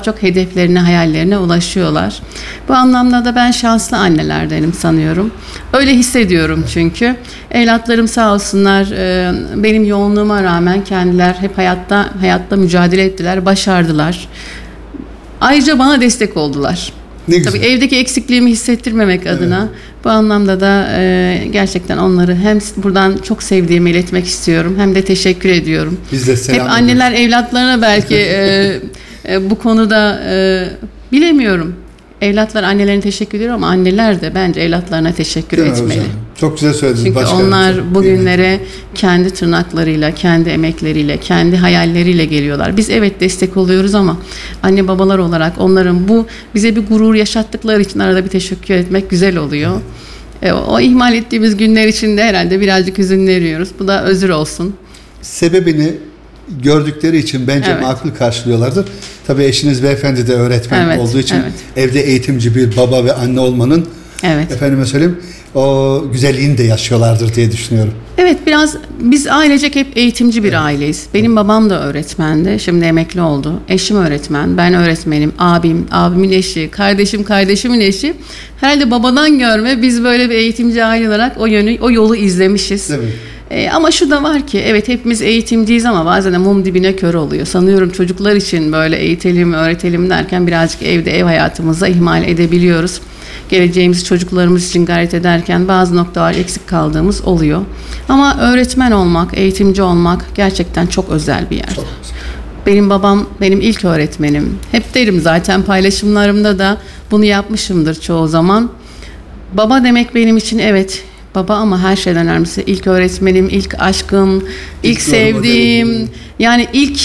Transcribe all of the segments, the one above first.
çok hedeflerine, hayallerine ulaşıyorlar. Bu anlamda da ben şanslı annelerdenim sanıyorum. Öyle hissediyorum çünkü. Evlatlarım sağ olsunlar benim yoğunluğuma rağmen kendiler hep hayatta mücadele ettiler, başardılar. Ayrıca bana destek oldular. Ne güzel. Tabii evdeki eksikliğimi hissettirmemek adına bu anlamda da gerçekten onları hem buradan çok sevdiğimi iletmek istiyorum hem de teşekkür ediyorum. Biz de selam hep anneler evlatlarına belki bu konuda bilemiyorum. Evlatlar annelerine teşekkür ediyor ama anneler de bence evlatlarına teşekkür etmeli. Çok güzel söylediniz. Çünkü onlar bugünlere kendi tırnaklarıyla, kendi emekleriyle, kendi hayalleriyle geliyorlar. Biz evet destek oluyoruz ama anne babalar olarak onların bize bir gurur yaşattıkları için arada bir teşekkür etmek güzel oluyor. O ihmal ettiğimiz günler için de herhalde birazcık hüzünleniyoruz. Bu da özür olsun. Sebebini gördükleri için bence makul karşılıyorlardır. Tabii eşiniz beyefendi de öğretmen olduğu için evde eğitimci bir baba ve anne olmanın efendime söyleyeyim o güzelliğini de yaşıyorlardır diye düşünüyorum. Evet, biraz biz ailecek hep eğitimci bir aileyiz. Benim babam da öğretmendi. Şimdi emekli oldu. Eşim öğretmen. Ben öğretmenim. Abimin eşi, kardeşimin eşi. Herhalde babadan görme biz böyle bir eğitimci aile olarak o yolu izlemişiz. Ama şu da var ki evet hepimiz eğitimciyiz ama bazen de mum dibine kör oluyor. Sanıyorum çocuklar için böyle eğitelim, öğretelim derken birazcık ev hayatımıza ihmal edebiliyoruz. Geleceğimizi çocuklarımız için gayret ederken bazı noktalar eksik kaldığımız oluyor. Ama öğretmen olmak, eğitimci olmak gerçekten çok özel bir yer. Benim babam benim ilk öğretmenim. Hep derim zaten paylaşımlarımda da bunu yapmışımdır çoğu zaman. Baba demek benim için baba ama her şeyden önemlisi ilk öğretmenim, ilk aşkım, ilk sevdiğim, yani ilk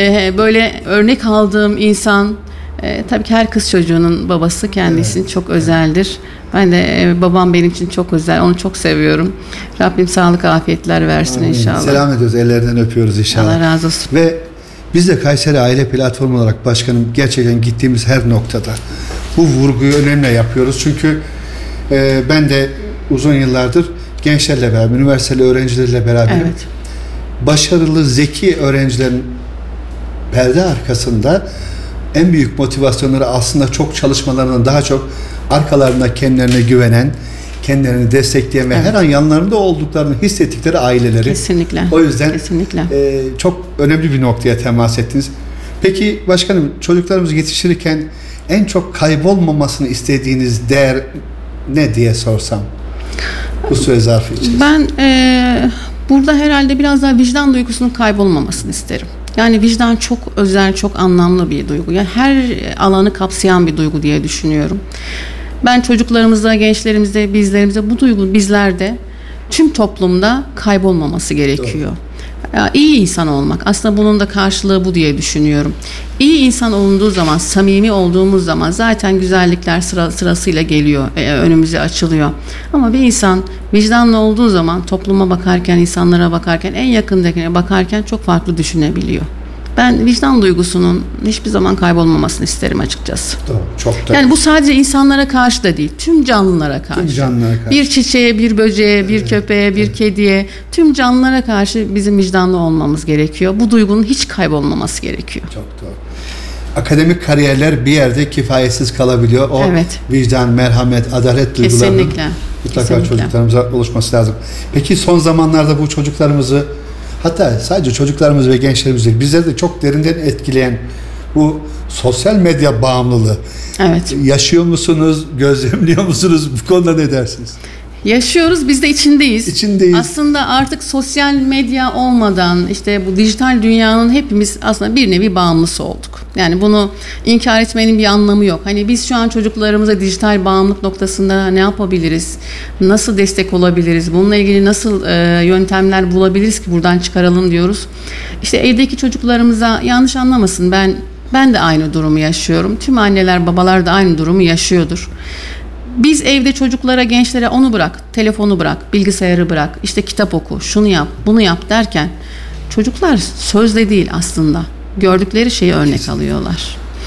böyle örnek aldığım insan. Tabii ki her kız çocuğunun babası kendisi için çok özeldir. Ben de babam benim için çok özel, onu çok seviyorum. Rabbim sağlık afiyetler versin inşallah. Selam ediyoruz, ellerinden öpüyoruz inşallah. Allah razı olsun. Ve biz de Kayseri Aile Platformu olarak başkanım gerçekten gittiğimiz her noktada bu vurguyu önemli yapıyoruz. Çünkü ben de uzun yıllardır gençlerle beraber, üniversiteli öğrencilerle beraber başarılı, zeki öğrencilerin perde arkasında en büyük motivasyonları aslında çok çalışmalarından daha çok arkalarında kendilerine güvenen, kendilerini destekleyen ve her an yanlarında olduklarını hissettikleri aileleri. Kesinlikle. O yüzden çok önemli bir noktaya temas ettiniz. Peki başkanım, çocuklarımızı yetiştirirken en çok kaybolmamasını istediğiniz değer ne diye sorsam bu süre zarfı için? Ben burada herhalde biraz daha vicdan duygusunun kaybolmamasını isterim. Yani vicdan çok özel, çok anlamlı bir duygu. Yani her alanı kapsayan bir duygu diye düşünüyorum. Ben çocuklarımızda, gençlerimizde, bizlerimizde bu duygu bizlerde tüm toplumda kaybolmaması gerekiyor. İyi insan olmak. Aslında bunun da karşılığı bu diye düşünüyorum. İyi insan olunduğu zaman, samimi olduğumuz zaman zaten güzellikler sırasıyla geliyor, önümüze açılıyor. Ama bir insan vicdanlı olduğu zaman topluma bakarken, insanlara bakarken, en yakındakine bakarken çok farklı düşünebiliyor. Ben vicdan duygusunun hiçbir zaman kaybolmamasını isterim açıkçası. Doğru, çok da. Yani bu sadece insanlara karşı da değil, tüm canlılara karşı. Tüm canlılara karşı. Bir çiçeğe, bir böceğe, bir köpeğe, bir kediye, tüm canlılara karşı bizim vicdanlı olmamız gerekiyor. Bu duygunun hiç kaybolmaması gerekiyor. Çok doğru. Akademik kariyerler bir yerde kifayetsiz kalabiliyor. O vicdan, merhamet, adalet duygularının mutlaka çocuklarımıza oluşması lazım. Peki son zamanlarda bu çocuklarımızı, hatta sadece çocuklarımız ve gençlerimizi bizleri de çok derinden etkileyen bu sosyal medya bağımlılığı. Yaşıyor musunuz? Gözlemliyor musunuz? Bu konuda ne dersiniz? Yaşıyoruz, biz de içindeyiz. Aslında artık sosyal medya olmadan işte bu dijital dünyanın hepimiz aslında bir nevi bağımlısı olduk. Yani bunu inkar etmenin bir anlamı yok. Hani biz şu an çocuklarımıza dijital bağımlılık noktasında ne yapabiliriz? Nasıl destek olabiliriz? Bununla ilgili nasıl yöntemler bulabiliriz ki buradan çıkaralım diyoruz. İşte evdeki çocuklarımıza yanlış anlamasın, ben de aynı durumu yaşıyorum. Tüm anneler, babalar da aynı durumu yaşıyordur. Biz evde çocuklara, gençlere onu bırak, telefonu bırak, bilgisayarı bırak, işte kitap oku, şunu yap, bunu yap derken çocuklar sözle değil aslında gördükleri şeyi örnek alıyorlar.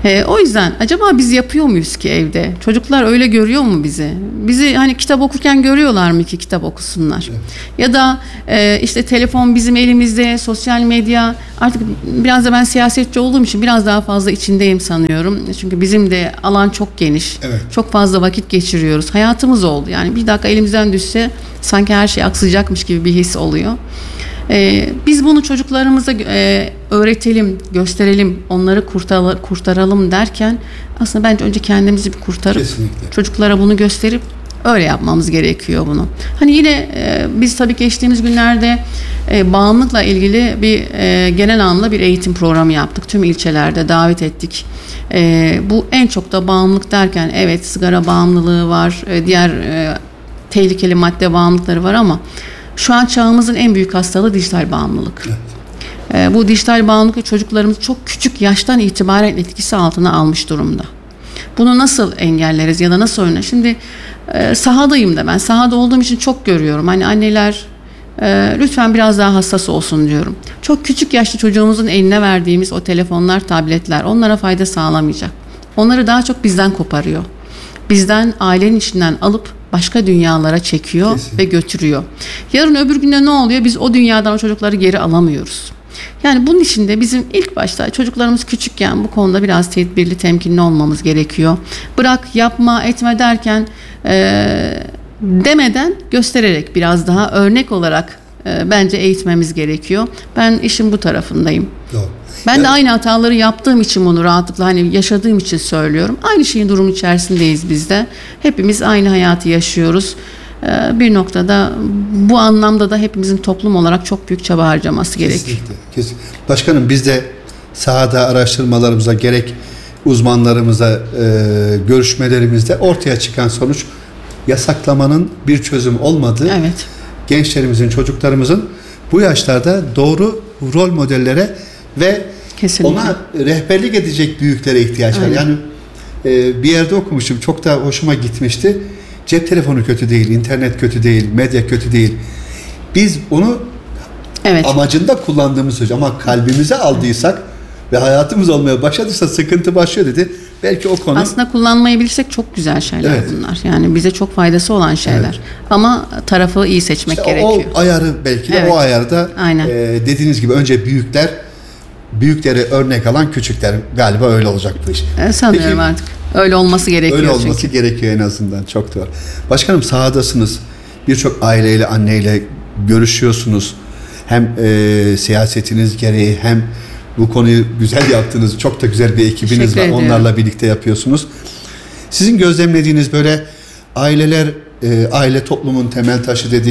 O yüzden acaba biz yapıyor muyuz ki evde? Çocuklar öyle görüyor mu bizi? Bizi hani kitap okurken görüyorlar mı ki kitap okusunlar? Evet. Ya da işte telefon bizim elimizde, sosyal medya. Artık biraz da ben siyasetçi olduğum için biraz daha fazla içindeyim sanıyorum. Çünkü bizim de alan çok geniş. Evet. Çok fazla vakit geçiriyoruz. Hayatımız oldu. Yani bir dakika elimizden düşse sanki her şey aksayacakmış gibi bir his oluyor. Biz bunu çocuklarımıza öğretelim, gösterelim, onları kurtaralım derken aslında bence önce kendimizi bir kurtarıp kesinlikle çocuklara bunu gösterip öyle yapmamız gerekiyor bunu. Hani yine biz tabii geçtiğimiz günlerde bağımlılıkla ilgili bir genel anlamda bir eğitim programı yaptık. Tüm ilçelerde davet ettik. Bu en çok da bağımlılık derken evet sigara bağımlılığı var, diğer tehlikeli madde bağımlılıkları var ama şu an çağımızın en büyük hastalığı dijital bağımlılık. Evet. Bu dijital bağımlılık çocuklarımız çok küçük yaştan itibaren etkisi altına almış durumda. Bunu nasıl engelleriz ya da nasıl önler? Şimdi sahadayım da ben. Sahada olduğum için çok görüyorum. Hani anneler lütfen biraz daha hassas olsun diyorum. Çok küçük yaşta çocuğumuzun eline verdiğimiz o telefonlar, tabletler onlara fayda sağlamayacak. Onları daha çok bizden koparıyor. Bizden, ailenin içinden alıp başka dünyalara çekiyor kesinlikle ve götürüyor. Yarın öbür günde ne oluyor? Biz o dünyadan o çocukları geri alamıyoruz. Yani bunun için de bizim ilk başta çocuklarımız küçükken bu konuda biraz tedbirli, temkinli olmamız gerekiyor. Bırak, yapma, etme derken demeden göstererek biraz daha örnek olarak bence eğitmemiz gerekiyor. Ben işin bu tarafındayım. Doğru. Ben de aynı hataları yaptığım için bunu rahatlıkla hani yaşadığım için söylüyorum. Aynı şeyin durumu içerisindeyiz biz de. Hepimiz aynı hayatı yaşıyoruz. Bir noktada bu anlamda da hepimizin toplum olarak çok büyük çaba harcaması gerekiyor. Kesinlikle. Başkanım biz de sahada araştırmalarımıza gerek uzmanlarımıza görüşmelerimizde ortaya çıkan sonuç yasaklamanın bir çözüm olmadığı. Evet. Gençlerimizin, çocuklarımızın bu yaşlarda doğru rol modellere ve kesinlikle ona rehberlik edecek büyüklere ihtiyaç var. Aynen. Yani bir yerde okumuşum, çok da hoşuma gitmişti. Cep telefonu kötü değil, internet kötü değil, medya kötü değil. Biz onu evet amacında kullandığımız sürece ama kalbimize aldıysak ve hayatımız olmaya başladıysa sıkıntı başlıyor dedi. Belki o konu... Aslında kullanmayı bilirsek çok güzel şeyler evet bunlar. Yani bize çok faydası olan şeyler. Evet. Ama tarafı iyi seçmek işte gerekiyor. O ayarı belki de evet, o ayarda dediğiniz gibi önce büyükleri örnek alan küçükler galiba öyle olacak bu iş. Sanıyorum peki, artık. Öyle olması gerekiyor. Öyle olması gerekiyor en azından. Çok doğru. Başkanım sahadasınız. Birçok aileyle, anneyle görüşüyorsunuz. Hem siyasetiniz gereği hem bu konuyu güzel yaptınız. Çok da güzel bir ekibiniz var. Onlarla birlikte yapıyorsunuz. Sizin gözlemlediğiniz böyle aileler, aile toplumun temel taşı dedik.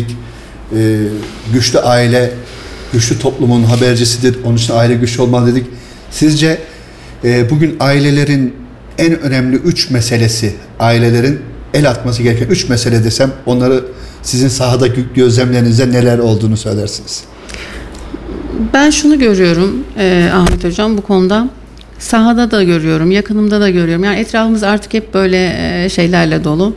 Güçlü aile, güçlü toplumun habercisidir. Onun için aile güçlü olmalı dedik. Sizce bugün ailelerin en önemli 3 meselesi, ailelerin el atması gereken 3 mesele desem onları sizin sahada gözlemlerinizde neler olduğunu söylersiniz. Ben şunu görüyorum Ahmet Hocam bu konuda. Sahada da görüyorum, yakınımda da görüyorum. Yani etrafımız artık hep böyle şeylerle dolu.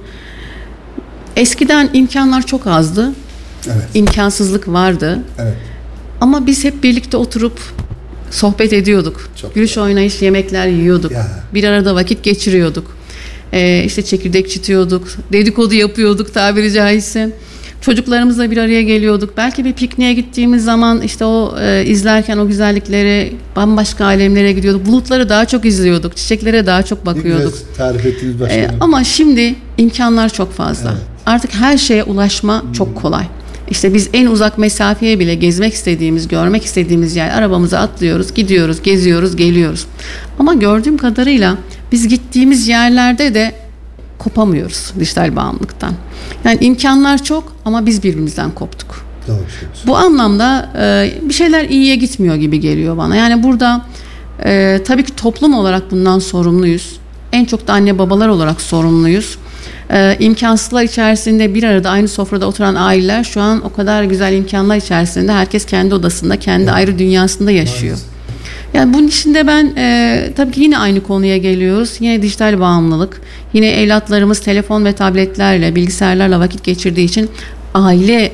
Eskiden imkanlar çok azdı. Evet. İmkansızlık vardı. Evet. Ama biz hep birlikte oturup sohbet ediyorduk. Gülüş oynayış yemekler yiyorduk. Ya. Bir arada vakit geçiriyorduk. İşte çekirdek çitiyorduk. Dedikodu yapıyorduk tabiri caizse. Çocuklarımızla bir araya geliyorduk. Belki bir pikniğe gittiğimiz zaman işte o izlerken o güzellikleri bambaşka alemlere gidiyorduk. Bulutları daha çok izliyorduk. Çiçeklere daha çok bakıyorduk. Tarif ettiğiniz başkanım. Ama şimdi imkanlar çok fazla. Evet. Artık her şeye ulaşma çok kolay. İşte biz en uzak mesafeye bile gezmek istediğimiz, görmek istediğimiz yer arabamıza atlıyoruz, gidiyoruz, geziyoruz, geliyoruz. Ama gördüğüm kadarıyla biz gittiğimiz yerlerde de kopamıyoruz dijital bağımlılıktan. Yani imkanlar çok ama biz birbirimizden koptuk. Doğru. Bu anlamda bir şeyler iyiye gitmiyor gibi geliyor bana. Yani burada tabii ki toplum olarak bundan sorumluyuz. En çok da anne babalar olarak sorumluyuz. İmkansızlar içerisinde bir arada aynı sofrada oturan aileler şu an o kadar güzel imkanlar içerisinde herkes kendi odasında, kendi ayrı dünyasında yaşıyor. Yani bunun içinde ben tabii ki yine aynı konuya geliyoruz. Yine dijital bağımlılık. Yine evlatlarımız telefon ve tabletlerle, bilgisayarlarla vakit geçirdiği için aile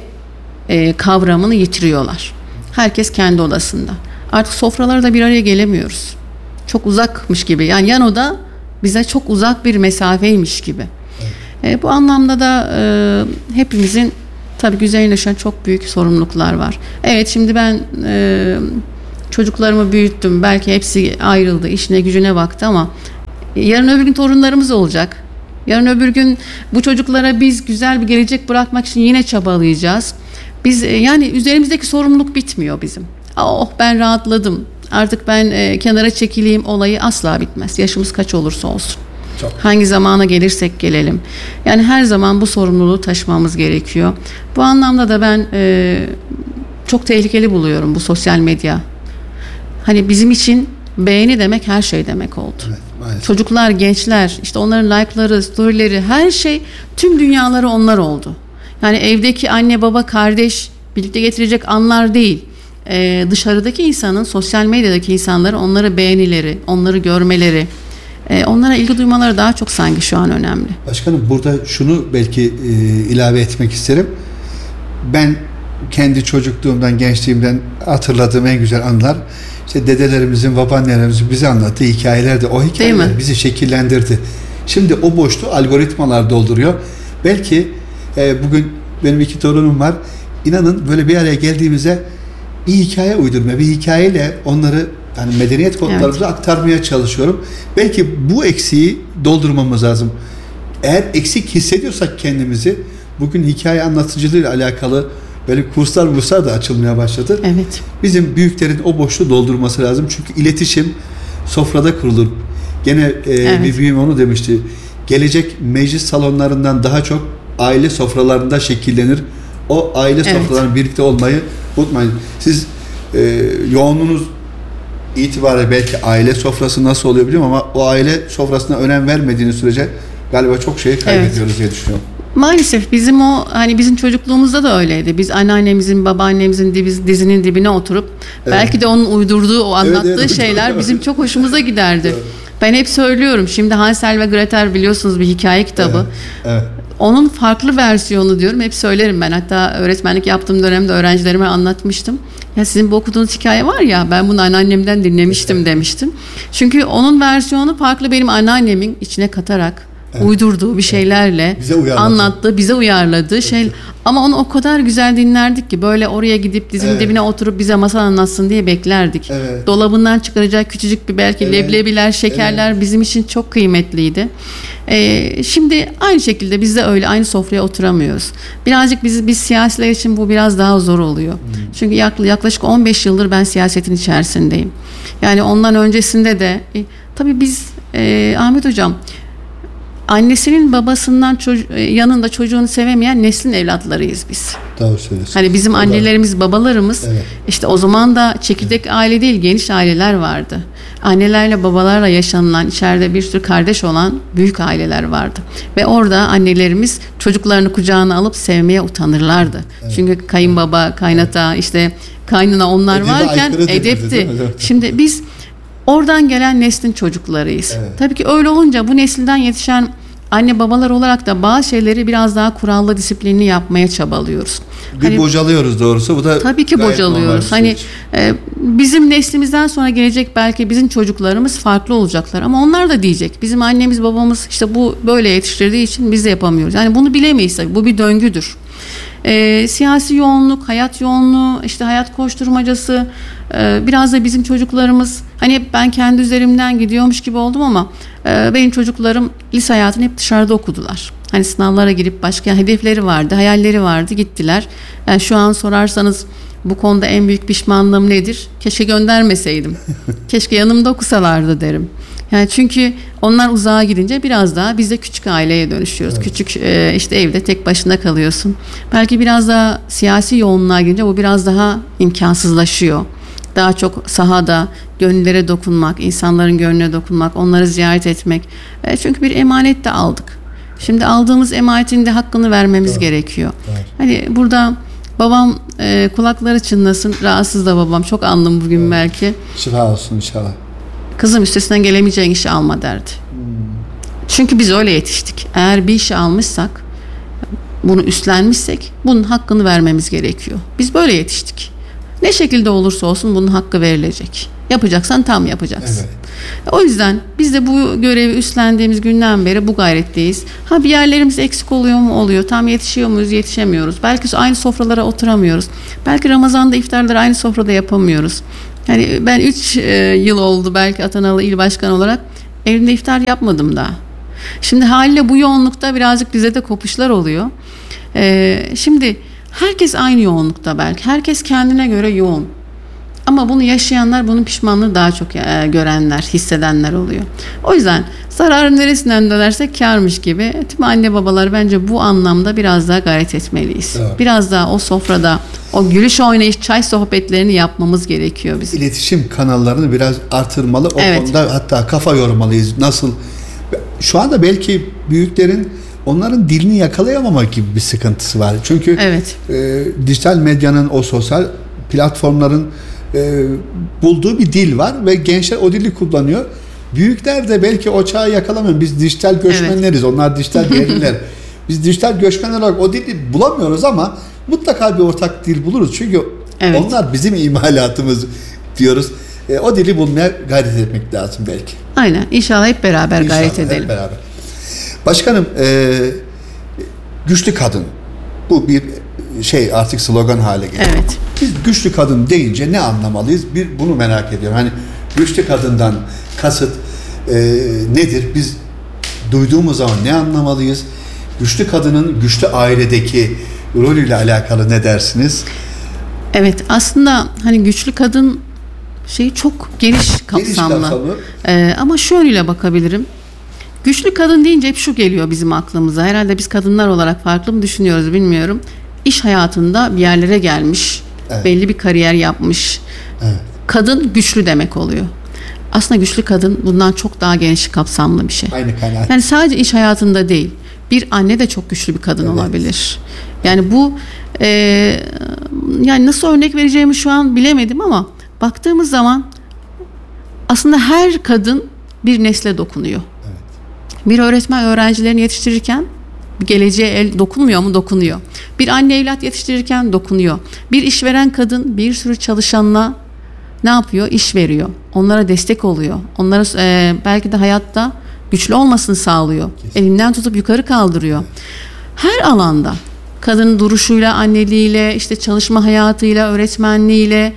kavramını yitiriyorlar. Herkes kendi odasında. Artık sofralarda bir araya gelemiyoruz. çok uzakmış gibi. Yani yan oda bize çok uzak bir mesafeymiş gibi. Bu anlamda da hepimizin tabii üzerine düşen çok büyük sorumluluklar var. Evet, şimdi ben çocuklarımı büyüttüm. Belki hepsi ayrıldı, işine gücüne baktı ama yarın öbür gün torunlarımız olacak. Yarın öbür gün bu çocuklara biz güzel bir gelecek bırakmak için yine çabalayacağız. Biz yani üzerimizdeki sorumluluk bitmiyor bizim. Oh, ben rahatladım, artık ben kenara çekileyim olayı asla bitmez. Yaşımız kaç olursa olsun. Çok. Hangi zamana gelirsek gelelim. Yani her zaman bu sorumluluğu taşımamız gerekiyor. Bu anlamda da ben çok tehlikeli buluyorum bu sosyal medya. Hani bizim için beğeni demek her şey demek oldu. Evet, maalesef. Çocuklar, gençler, işte onların like'ları, story'leri, her şey, tüm dünyaları onlar oldu. Yani evdeki anne, baba, kardeş birlikte getirecek anlar değil. Dışarıdaki insanın, sosyal medyadaki insanların onları beğenileri, onları görmeleri, onlara ilgi duymaları daha çok sanki şu an önemli. Başkanım, burada şunu belki ilave etmek isterim. Ben kendi çocukluğumdan, gençliğimden hatırladığım en güzel anlar, işte dedelerimizin, babaannelerimizin bize anlattığı hikayelerdi. O hikayeler bizi şekillendirdi. Şimdi o boşluğu algoritmalar dolduruyor. Belki bugün benim 2 torunum var. İnanın böyle bir araya geldiğimizde bir hikaye uydurmaya, bir hikayeyle onları, yani medeniyet kodlarımızı aktarmaya çalışıyorum. Belki bu eksiği doldurmamız lazım. Eğer eksik hissediyorsak kendimizi, bugün hikaye anlatıcılığıyla alakalı böyle kurslar da açılmaya başladı. Evet. Bizim büyüklerin o boşluğu doldurması lazım. Çünkü iletişim sofrada kurulur. Gene bir büyüğüm onu demişti. Gelecek meclis salonlarından daha çok aile sofralarında şekillenir. O aile sofralarının birlikte olmayı unutmayın. Siz yoğunluğunuz itibariyle belki aile sofrası nasıl oluyor bilmiyorum ama o aile sofrasına önem vermediğiniz sürece galiba çok şeyi kaybediyoruz diye düşünüyorum. Maalesef bizim bizim çocukluğumuzda da öyleydi. Biz anneannemizin, babaannemizin dizinin dibine oturup belki de onun uydurduğu, o anlattığı şeyler bizim çok hoşumuza giderdi. Evet. Ben hep söylüyorum. Şimdi Hansel ve Gretel biliyorsunuz, bir hikaye kitabı. Evet. Onun farklı versiyonu diyorum. Hep söylerim ben. Hatta öğretmenlik yaptığım dönemde öğrencilerime anlatmıştım. Ya sizin bu okuduğunuz hikaye var ya, ben bunu anneannemden dinlemiştim demiştim. Çünkü onun versiyonu farklı, benim anneannemin içine katarak uydurduğu bir şeylerle anlattığı, bize uyarladığı şey. Ama onu o kadar güzel dinlerdik ki, böyle oraya gidip dizinin dibine oturup bize masal anlatsın diye beklerdik. Evet. Dolabından çıkaracak küçücük bir belki leblebiler, şekerler bizim için çok kıymetliydi. Şimdi aynı şekilde biz de öyle aynı sofraya oturamıyoruz. Birazcık biz siyasiler için bu biraz daha zor oluyor. Çünkü yaklaşık 15 yıldır ben siyasetin içerisindeyim. Yani ondan öncesinde de tabii biz Ahmet Hocam, annesinin babasından yanında çocuğunu sevemeyen neslin evlatlarıyız biz. Doğru söylüyorsun. Hani bizim annelerimiz, babalarımız işte o zaman da çekirdek aile değil, geniş aileler vardı. Annelerle babalarla yaşanılan, içeride bir sürü kardeş olan büyük aileler vardı. Ve orada annelerimiz çocuklarını kucağına alıp sevmeye utanırlardı. Çünkü kayınbaba, kaynata, işte kaynına onlar varken edepti. Şimdi biz oradan gelen neslin çocuklarıyız. Tabii ki öyle olunca bu nesilden yetişen anne babalar olarak da bazı şeyleri biraz daha kurallı, disiplinli yapmaya çabalıyoruz. Bocalıyoruz doğrusu. Bu da tabii ki bocalıyoruz. Hani bizim neslimizden sonra gelecek belki bizim çocuklarımız farklı olacaklar ama onlar da diyecek. Bizim annemiz babamız işte bu böyle yetiştirdiği için biz de yapamıyoruz. Yani bunu bilemeyiz tabii. Bu bir döngüdür. Siyasi yoğunluk, hayat yoğunluğu, işte hayat koşturmacası, biraz da bizim çocuklarımız, hani hep ben kendi üzerimden gidiyormuş gibi oldum ama benim çocuklarım lise hayatını hep dışarıda okudular. Hani sınavlara girip başka hedefleri vardı, hayalleri vardı, gittiler. Yani şu an sorarsanız bu konuda en büyük pişmanlığım nedir? Keşke göndermeseydim. Keşke yanımda okusalardı derim. Yani çünkü onlar uzağa gidince biraz daha biz de küçük aileye dönüşüyoruz. Küçük işte evde tek başına kalıyorsun. Belki biraz daha siyasi yoğunluğa girince bu biraz daha imkansızlaşıyor. Daha çok sahada gönüllere dokunmak, insanların gönlüne dokunmak, onları ziyaret etmek. Çünkü bir emanet de aldık. Şimdi aldığımız emanetin de hakkını vermemiz gerekiyor. Hani burada babam kulakları çınlasın, rahatsız da babam. Çok andım bugün belki. Şifa olsun inşallah. Kızım, üstesinden gelemeyeceğin işi alma derdi. Çünkü biz öyle yetiştik. Eğer bir işi almışsak, bunu üstlenmişsek bunun hakkını vermemiz gerekiyor. Biz böyle yetiştik. Ne şekilde olursa olsun bunun hakkı verilecek. Yapacaksan tam yapacaksın. Evet. O yüzden biz de bu görevi üstlendiğimiz günden beri bu gayretteyiz. Ha, bir yerlerimiz eksik oluyor mu? Oluyor. Tam yetişiyor muyuz? Yetişemiyoruz. Belki aynı sofralara oturamıyoruz. Belki Ramazan'da iftarları aynı sofrada yapamıyoruz. Yani ben 3 yıl oldu belki Atanalı İl Başkanı olarak evimde iftar yapmadım daha. Şimdi haliyle bu yoğunlukta birazcık bize de kopuşlar oluyor. Şimdi herkes aynı yoğunlukta belki. Herkes kendine göre yoğun. Ama bunu yaşayanlar, bunun pişmanlığı daha çok görenler, hissedenler oluyor. O yüzden zararın neresinden dönersek kârmış gibi tüm anne babalar bence bu anlamda biraz daha gayret etmeliyiz. Evet. Biraz daha o sofrada o gülüş oynayış, çay sohbetlerini yapmamız gerekiyor bizim. İletişim kanallarını biraz artırmalı. O Evet. konuda hatta kafa yormalıyız. Nasıl? Şu anda belki büyüklerin onların dilini yakalayamamak gibi bir sıkıntısı var. Çünkü Evet. Dijital medyanın, o sosyal platformların bulduğu bir dil var ve gençler o dili kullanıyor. Büyükler de belki o çağı yakalamıyor. Biz dijital göçmenleriz. Onlar dijital yerliler. Biz dijital göçmenler olarak o dili bulamıyoruz ama mutlaka bir ortak dil buluruz. Çünkü Evet. onlar bizim imalatımız diyoruz. O dili bulmaya gayret etmek lazım belki. Aynen. İnşallah hep beraber gayret İnşallah, edelim. hep beraber. Başkanım, güçlü kadın. Bu bir artık slogan hale geldi. Evet. Biz güçlü kadın deyince ne anlamalıyız? Bunu merak ediyorum. Hani güçlü kadından kasıt nedir? Biz duyduğumuz zaman ne anlamalıyız? Güçlü kadının güçlü ailedeki rolüyle alakalı ne dersiniz? Evet. Aslında hani güçlü kadın çok geniş kapsamlı. Ama şöyle bakabilirim. Güçlü kadın deyince hep şu geliyor bizim aklımıza. Herhalde biz kadınlar olarak farklı mı düşünüyoruz bilmiyorum. İş hayatında bir yerlere gelmiş, Evet. belli bir kariyer yapmış. Evet. Kadın güçlü demek oluyor. Aslında güçlü kadın bundan çok daha geniş kapsamlı bir şey. Aynı kanaat. Yani sadece iş hayatında değil. Bir anne de çok güçlü bir kadın Evet. olabilir. Yani bu yani nasıl örnek vereceğimi şu an bilemedim ama baktığımız zaman aslında her kadın bir nesle dokunuyor. Evet. Bir öğretmen öğrencilerini yetiştirirken geleceğe el dokunmuyor mu? Dokunuyor. Bir anne evlat yetiştirirken dokunuyor. Bir işveren kadın bir sürü çalışanla ne yapıyor? İş veriyor. Onlara destek oluyor. Onlara belki de hayatta güçlü olmasını sağlıyor. Kesinlikle. Elinden tutup yukarı kaldırıyor. Her alanda kadının duruşuyla, anneliğiyle, işte çalışma hayatıyla, öğretmenliğiyle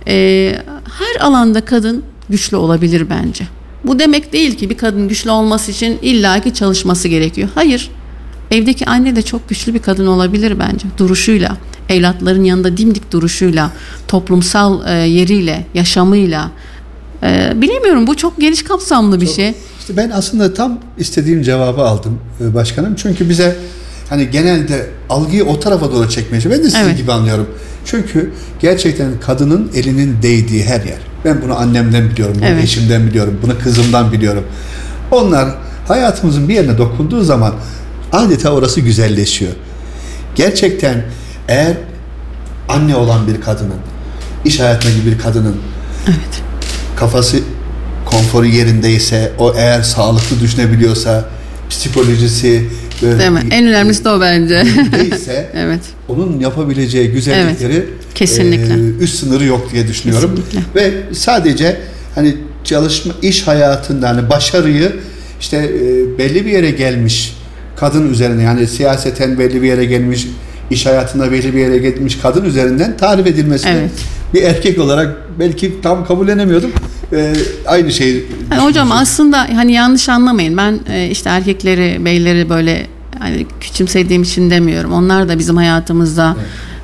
her alanda kadın güçlü olabilir bence. Bu demek değil ki bir kadın güçlü olması için illaki çalışması gerekiyor. Hayır. Evdeki anne de çok güçlü bir kadın olabilir bence. Duruşuyla, evlatların yanında dimdik duruşuyla, toplumsal yeriyle, yaşamıyla. Bilemiyorum, bu çok geniş kapsamlı bir şey. İşte ben aslında tam istediğim cevabı aldım başkanım. Çünkü bize hani genelde algıyı o tarafa doğru çekmeye çalışıyor. Ben de sizin Evet. gibi anlıyorum. Çünkü gerçekten kadının elinin değdiği her yer. Ben bunu annemden biliyorum, bunu Evet. eşimden biliyorum, bunu kızımdan biliyorum. Onlar hayatımızın bir yerine dokunduğu zaman adeta orası güzelleşiyor. Gerçekten eğer anne olan bir kadının, iş hayatındaki bir kadının Evet. kafası, konforu yerindeyse, o eğer sağlıklı düşünebiliyorsa, psikolojisi Değil mi? En önemlisi de o bence. değilse Evet. onun yapabileceği güzellikleri Kesinlikle. üst sınırı yok diye düşünüyorum. Kesinlikle. Ve sadece hani çalışma, iş hayatında hani başarıyı işte belli bir yere gelmiş kadın üzerine, yani siyaseten belli bir yere gelmiş, iş hayatında belli bir yere gelmiş kadın üzerinden tarif edilmesini Evet. bir erkek olarak belki tam kabullenemiyordum. Aynı şeyi Yani hocam aslında hani yanlış anlamayın. Ben işte erkekleri, beyleri böyle hani küçümsediğim için demiyorum. Onlar da bizim hayatımızda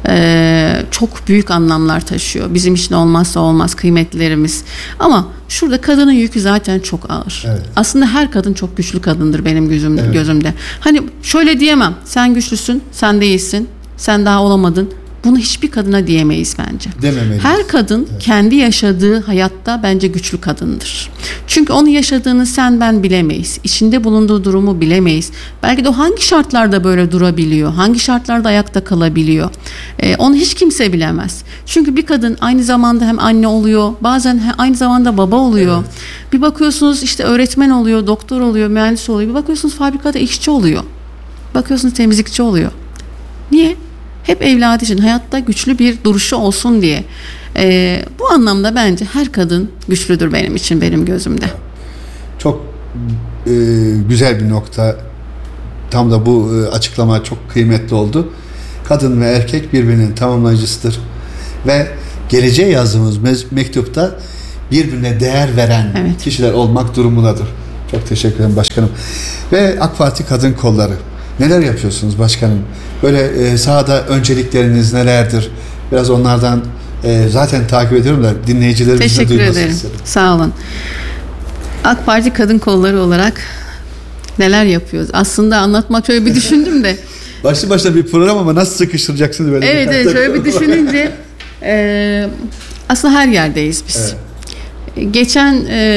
çok büyük anlamlar taşıyor. Bizim için olmazsa olmaz kıymetlerimiz. Ama şurada kadının yükü zaten çok ağır. Evet. Aslında her kadın çok güçlü kadındır benim Evet. gözümde. Hani şöyle diyemem. Sen güçlüsün, sen değilsin, sen daha olamadın. Bunu hiçbir kadına diyemeyiz bence. dememeliyiz. Her kadın kendi yaşadığı hayatta bence güçlü kadındır. Çünkü onun yaşadığını sen ben bilemeyiz. İçinde bulunduğu durumu bilemeyiz. Belki de o hangi şartlarda böyle durabiliyor, hangi şartlarda ayakta kalabiliyor. Onu hiç kimse bilemez. Çünkü bir kadın aynı zamanda hem anne oluyor, bazen aynı zamanda baba oluyor. Evet. Bir bakıyorsunuz işte öğretmen oluyor, doktor oluyor, mühendis oluyor. Bir bakıyorsunuz fabrikada işçi oluyor. Bakıyorsunuz temizlikçi oluyor. Niye? Hep evladı için hayatta güçlü bir duruşu olsun diye. Bu anlamda bence her kadın güçlüdür benim için, benim gözümde. Çok güzel bir nokta. Tam da bu açıklama çok kıymetli oldu. Kadın ve erkek birbirinin tamamlayıcısıdır. Ve geleceğe yazdığımız mektupta birbirine değer veren Evet. kişiler olmak durumundadır. Çok teşekkür ederim başkanım. Ve AK Parti Kadın Kolları. Neler yapıyorsunuz başkanım? Böyle sahada öncelikleriniz nelerdir? Biraz onlardan zaten takip ediyorum da dinleyicilerimizin de Teşekkür duymasını ederim. isterim. Sağ olun. AK Parti Kadın Kolları olarak neler yapıyoruz? Aslında anlatmak şöyle bir düşündüm de. Başlı başına bir program ama nasıl sıkıştıracaksınız böyle? Evet, şöyle bir düşününce aslında her yerdeyiz biz. Evet. Geçen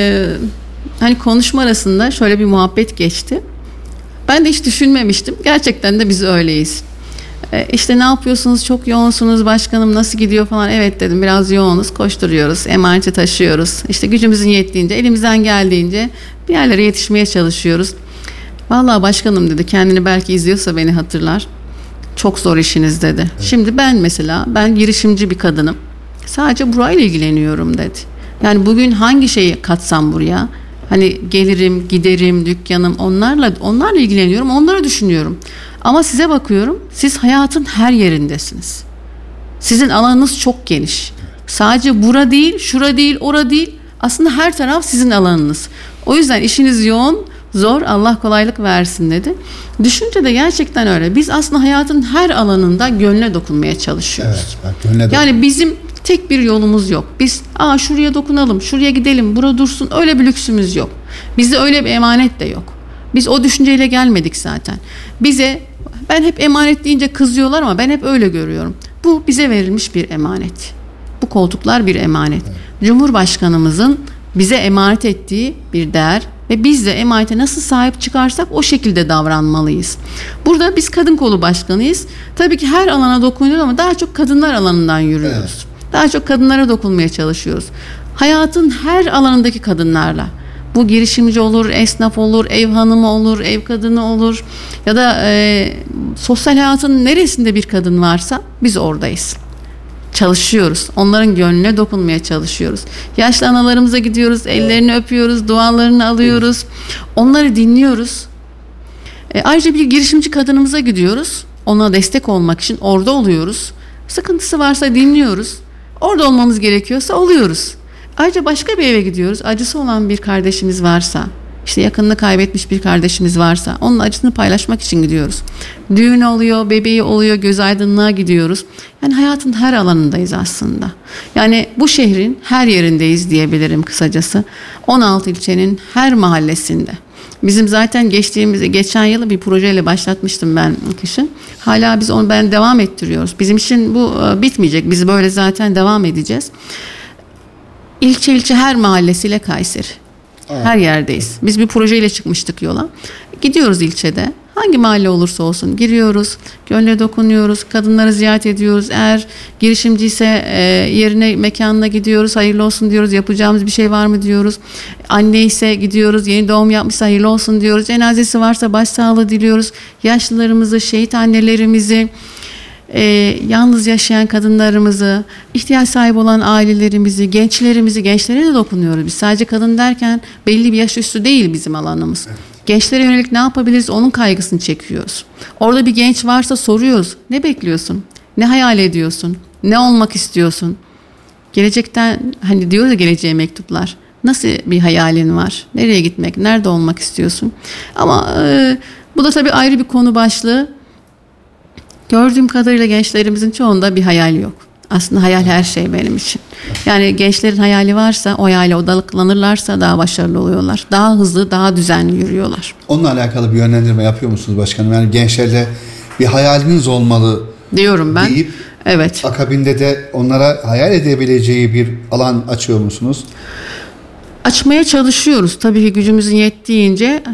hani konuşma arasında şöyle bir muhabbet geçti. Ben de hiç düşünmemiştim. Gerçekten de biz öyleyiz. İşte ne yapıyorsunuz? Çok yoğunsunuz başkanım. Nasıl gidiyor falan. Evet dedim, biraz yoğunuz. Koşturuyoruz. Emaneti taşıyoruz. İşte gücümüzün yettiğince, elimizden geldiğince bir yerlere yetişmeye çalışıyoruz. Vallahi başkanım dedi. Kendini belki izliyorsa beni hatırlar. Çok zor işiniz dedi. Evet. Şimdi ben girişimci bir kadınım. Sadece burayla ilgileniyorum dedi. Yani bugün hangi şeyi katsam buraya? Hani gelirim, giderim, dükkanım, onlarla ilgileniyorum, onları düşünüyorum. Ama size bakıyorum, siz hayatın her yerindesiniz. Sizin alanınız çok geniş. Sadece bura değil, şura değil, ora değil. Aslında her taraf sizin alanınız. O yüzden işiniz yoğun, zor, Allah kolaylık versin dedi. Düşünce de gerçekten öyle. Biz aslında hayatın her alanında gönle dokunmaya çalışıyoruz. Evet, yani bizim tek bir yolumuz yok. Biz şuraya dokunalım, şuraya gidelim, bura dursun, öyle bir lüksümüz yok. Bizde öyle bir emanet de yok. Biz o düşünceyle gelmedik zaten. Ben hep emanet deyince kızıyorlar ama ben hep öyle görüyorum. Bu bize verilmiş bir emanet. Bu koltuklar bir emanet. Evet. Cumhurbaşkanımızın bize emanet ettiği bir değer ve biz de emanete nasıl sahip çıkarsak o şekilde davranmalıyız. Burada biz kadın kolu başkanıyız. Tabii ki her alana dokunuyoruz ama daha çok kadınlar alanından yürüyoruz. Evet. Daha çok kadınlara dokunmaya çalışıyoruz. Hayatın her alanındaki kadınlarla. Bu girişimci olur, esnaf olur, ev hanımı olur, ev kadını olur ya da sosyal hayatın neresinde bir kadın varsa biz oradayız. Çalışıyoruz. Onların gönlüne dokunmaya çalışıyoruz. Yaşlı analarımıza gidiyoruz, ellerini öpüyoruz, dualarını alıyoruz. Onları dinliyoruz. Ayrıca bir girişimci kadınımıza gidiyoruz. Ona destek olmak için orada oluyoruz. Sıkıntısı varsa dinliyoruz. Orada olmamız gerekiyorsa oluyoruz. Ayrıca başka bir eve gidiyoruz. Acısı olan bir kardeşimiz varsa, işte yakınını kaybetmiş bir kardeşimiz varsa onun acısını paylaşmak için gidiyoruz. Düğün oluyor, bebeği oluyor, göz aydınlığa gidiyoruz. Yani hayatın her alanındayız aslında. Yani bu şehrin her yerindeyiz diyebilirim kısacası. 16 ilçenin her mahallesinde. Bizim zaten geçen yıl bir projeyle başlatmıştım ben kışın. Hala biz onu devam ettiriyoruz. Bizim için bu bitmeyecek. Biz böyle zaten devam edeceğiz. İlçe ilçe her mahallesiyle Kayseri. Her yerdeyiz. Biz bir projeyle çıkmıştık yola. Gidiyoruz ilçede. Hangi mahalle olursa olsun giriyoruz. Gönle dokunuyoruz. Kadınları ziyaret ediyoruz. Eğer girişimciyse yerine, mekanına gidiyoruz. Hayırlı olsun diyoruz. Yapacağımız bir şey var mı diyoruz. Anne ise gidiyoruz. Yeni doğum yapmışsa hayırlı olsun diyoruz. Cenazesi varsa başsağlığı diliyoruz. Yaşlılarımızı, şehit annelerimizi, yalnız yaşayan kadınlarımızı, ihtiyaç sahibi olan ailelerimizi, gençlere de dokunuyoruz. Biz sadece kadın derken belli bir yaş üstü değil bizim alanımız. Evet. Gençlere yönelik ne yapabiliriz onun kaygısını çekiyoruz. Orada bir genç varsa soruyoruz. Ne bekliyorsun? Ne hayal ediyorsun? Ne olmak istiyorsun? Gelecekten hani diyoruz ya geleceğe mektuplar. Nasıl bir hayalin var? Nereye gitmek? Nerede olmak istiyorsun? Ama bu da tabii ayrı bir konu başlığı. Gördüğüm kadarıyla gençlerimizin çoğunda bir hayal yok. Aslında hayal her şey benim için. Yani gençlerin hayali varsa, o hayale odaklanırlarsa daha başarılı oluyorlar. Daha hızlı, daha düzenli yürüyorlar. Onunla alakalı bir yönlendirme yapıyor musunuz başkanım? Yani gençlerle bir hayaliniz olmalı diyorum ben. Deyip, evet. Akabinde de onlara hayal edebileceği bir alan açıyor musunuz? Açmaya çalışıyoruz. Tabii ki gücümüzün yettiğince.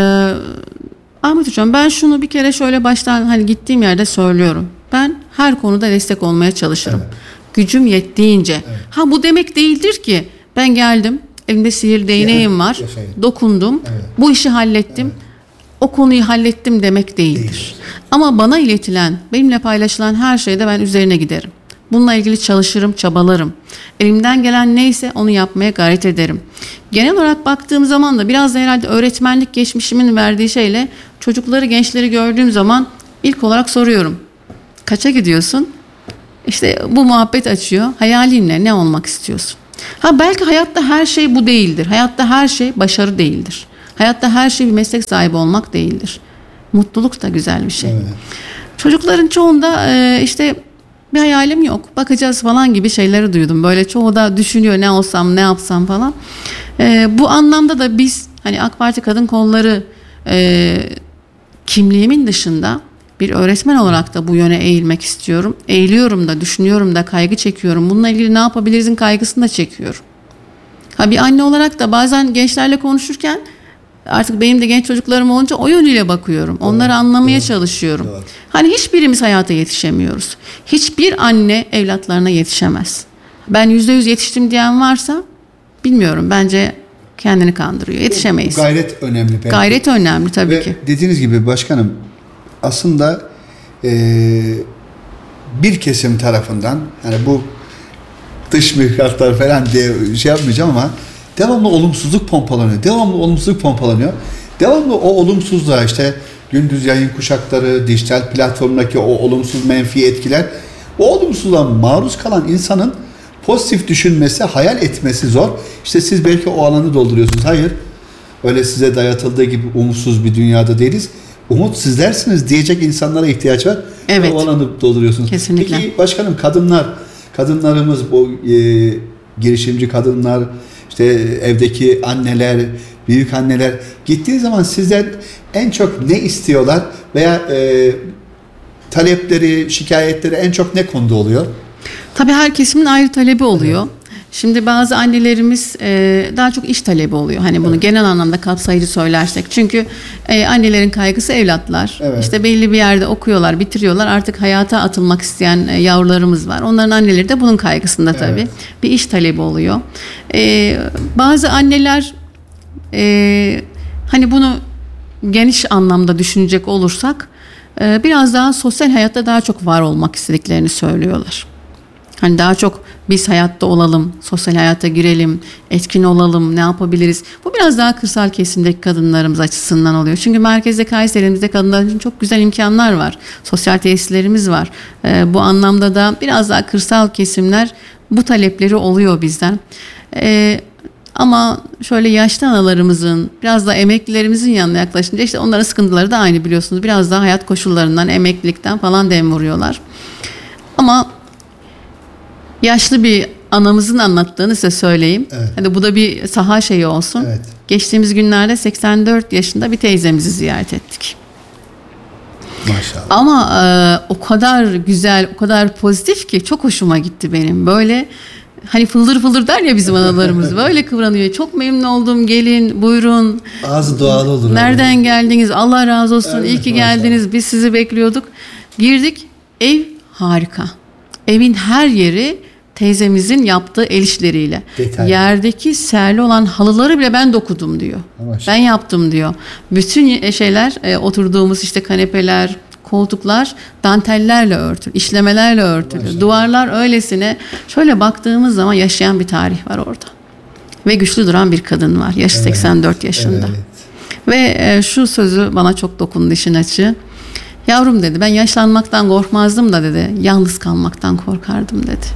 Ahmet Hocam ben şunu bir kere şöyle baştan hani gittiğim yerde söylüyorum. Ben her konuda destek olmaya çalışırım. Evet. Gücüm yettiğince. Evet. Bu demek değildir ki ben geldim elimde sihir değneğim var. Dokundum. Evet. Bu işi hallettim. Evet. o konuyu hallettim demek değildir. Ama bana iletilen, benimle paylaşılan her şeyde ben üzerine giderim. Bununla ilgili çalışırım, çabalarım. Elimden gelen neyse onu yapmaya gayret ederim. Genel olarak baktığım zaman da biraz da herhalde öğretmenlik geçmişimin verdiği şeyle çocukları, gençleri gördüğüm zaman ilk olarak soruyorum. Kaça gidiyorsun? İşte bu muhabbet açıyor. Hayalin ne? Ne olmak istiyorsun? Belki hayatta her şey bu değildir. Hayatta her şey başarı değildir. Hayatta her şey bir meslek sahibi olmak değildir. Mutluluk da güzel bir şey. Evet. Çocukların çoğunda işte bir hayalim yok, bakacağız falan gibi şeyleri duydum. Böyle çoğu da düşünüyor ne olsam, ne yapsam falan. Bu anlamda da biz hani AK Parti Kadın Kolları kimliğimin dışında bir öğretmen olarak da bu yöne eğilmek istiyorum. Eğiliyorum da, düşünüyorum da, kaygı çekiyorum. Bununla ilgili ne yapabilirizin kaygısını da çekiyorum. Bir anne olarak da bazen gençlerle konuşurken artık benim de genç çocuklarım olunca o yönüyle bakıyorum. Onları anlamaya çalışıyorum. Evet. Hani hiçbirimiz hayata yetişemiyoruz. Hiçbir anne evlatlarına yetişemez. Ben %100 yetiştim diyen varsa bilmiyorum. Bence kendini kandırıyor. Yetişemeyiz. Gayret önemli. Belki. Gayret önemli tabii ve ki. Dediğiniz gibi başkanım aslında bir kesim tarafından yani bu dış mihraklar falan diye şey yapmayacağım ama devamlı olumsuzluk pompalanıyor. Devamlı o olumsuzluğa işte gündüz yayın kuşakları, dijital platformdaki o olumsuz menfi etkiler, o olumsuzluğa maruz kalan insanın pozitif düşünmesi, hayal etmesi zor. İşte siz belki o alanı dolduruyorsunuz. Hayır, öyle size dayatıldığı gibi umutsuz bir dünyada değiliz. Umut sizlersiniz diyecek insanlara ihtiyaç var. Evet. O alanı dolduruyorsunuz. Kesinlikle. Peki başkanım kadınlarımız bu girişimci kadınlar, işte evdeki anneler, büyük anneler gittiği zaman sizden en çok ne istiyorlar veya talepleri, şikayetleri en çok ne konuda oluyor? Tabii her kesimin ayrı talebi oluyor. Evet. Şimdi bazı annelerimiz daha çok iş talebi oluyor. Hani bunu genel anlamda kapsayıcı söylersek. Çünkü annelerin kaygısı evlatlar. Evet. İşte belli bir yerde okuyorlar, bitiriyorlar. Artık hayata atılmak isteyen yavrularımız var. Onların anneleri de bunun kaygısında tabii. Evet. Bir iş talebi oluyor. Bazı anneler hani bunu geniş anlamda düşünecek olursak biraz daha sosyal hayatta daha çok var olmak istediklerini söylüyorlar. Hani daha çok biz hayatta olalım, sosyal hayata girelim, etkin olalım, ne yapabiliriz? Bu biraz daha kırsal kesimdeki kadınlarımız açısından oluyor. Çünkü merkezde, Kayseri'mizde kadınlar için çok güzel imkanlar var. Sosyal tesislerimiz var. Bu anlamda da biraz daha kırsal kesimler bu talepleri oluyor bizden. Ama şöyle yaşlı analarımızın, biraz da emeklilerimizin yanına yaklaşınca işte onların sıkıntıları da aynı biliyorsunuz. Biraz daha hayat koşullarından, emeklilikten falan dem vuruyorlar. Ama yaşlı bir anamızın anlattığını size söyleyeyim. Evet. Hani bu da bir saha şeyi olsun. Evet. Geçtiğimiz günlerde 84 yaşında bir teyzemizi ziyaret ettik. Maşallah. Ama o kadar güzel, o kadar pozitif ki çok hoşuma gitti benim. Böyle hani fıldır fıldır der ya bizim analarımız. Böyle kıvranıyor. Çok memnun oldum. Gelin, buyurun. Ağzı doğal olur. Nereden geldiniz? Allah razı olsun. Evet, İyi ki geldiniz. Biz sizi bekliyorduk. Girdik. Ev harika. Evin her yeri teyzemizin yaptığı el işleriyle. Detaylı. Yerdeki serli olan halıları bile ben dokudum diyor. Ben yaptım diyor. Bütün şeyler oturduğumuz işte kanepeler, koltuklar dantellerle örtülü, işlemelerle örtülü. Maşallah. Duvarlar öylesine şöyle baktığımız zaman yaşayan bir tarih var orada. Ve güçlü duran bir kadın var. Yaşı 84 yaşında. Evet. Ve şu sözü bana çok dokundu işin açığı. Yavrum dedi, ben yaşlanmaktan korkmazdım da dedi, yalnız kalmaktan korkardım dedi.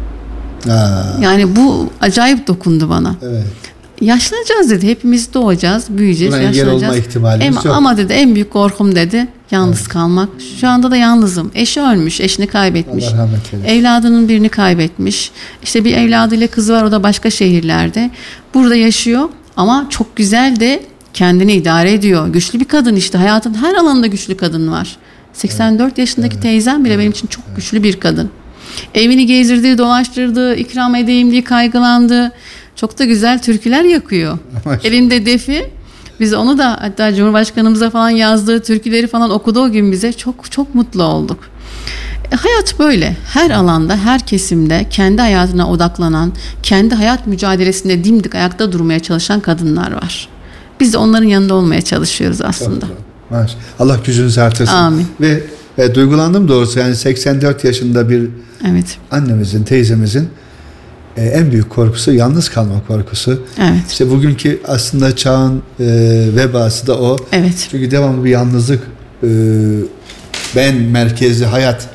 Yani bu acayip dokundu bana. Evet. Yaşlanacağız dedi, hepimiz doğacağız, büyüyeceğiz, yaşlanacağız. Olma ihtimalimiz yok. Ama dedi en büyük korkum dedi yalnız kalmak. Şu anda da yalnızım. Eşi ölmüş, eşini kaybetmiş. Allah rahmet eylesin. Evladının birini kaybetmiş. İşte bir evladıyla kızı var, o da başka şehirlerde. Burada yaşıyor ama çok güzel de kendini idare ediyor. Güçlü bir kadın işte. Hayatın her alanında güçlü kadın var. 84 yaşındaki teyzem bile benim için çok güçlü bir kadın. Evini gezdirdi, dolaştırdı, ikram edeyim diye kaygılandı. Çok da güzel türküler yakıyor. Elinde defi. Biz onu da hatta Cumhurbaşkanımıza falan yazdığı türküleri falan okudu o gün bize. Çok çok mutlu olduk. Hayat böyle. Her alanda, her kesimde kendi hayatına odaklanan, kendi hayat mücadelesinde dimdik ayakta durmaya çalışan kadınlar var. Biz de onların yanında olmaya çalışıyoruz aslında. Maşallah. Allah gücünüzü artırsın. Amin. Ve duygulandım doğrusu. Yani 84 yaşında bir Evet. annemizin, teyzemizin en büyük korkusu yalnız kalma korkusu. Evet. İşte bugünkü aslında çağın vebası da o. Evet. Çünkü devamlı bir yalnızlık, ben merkezli hayat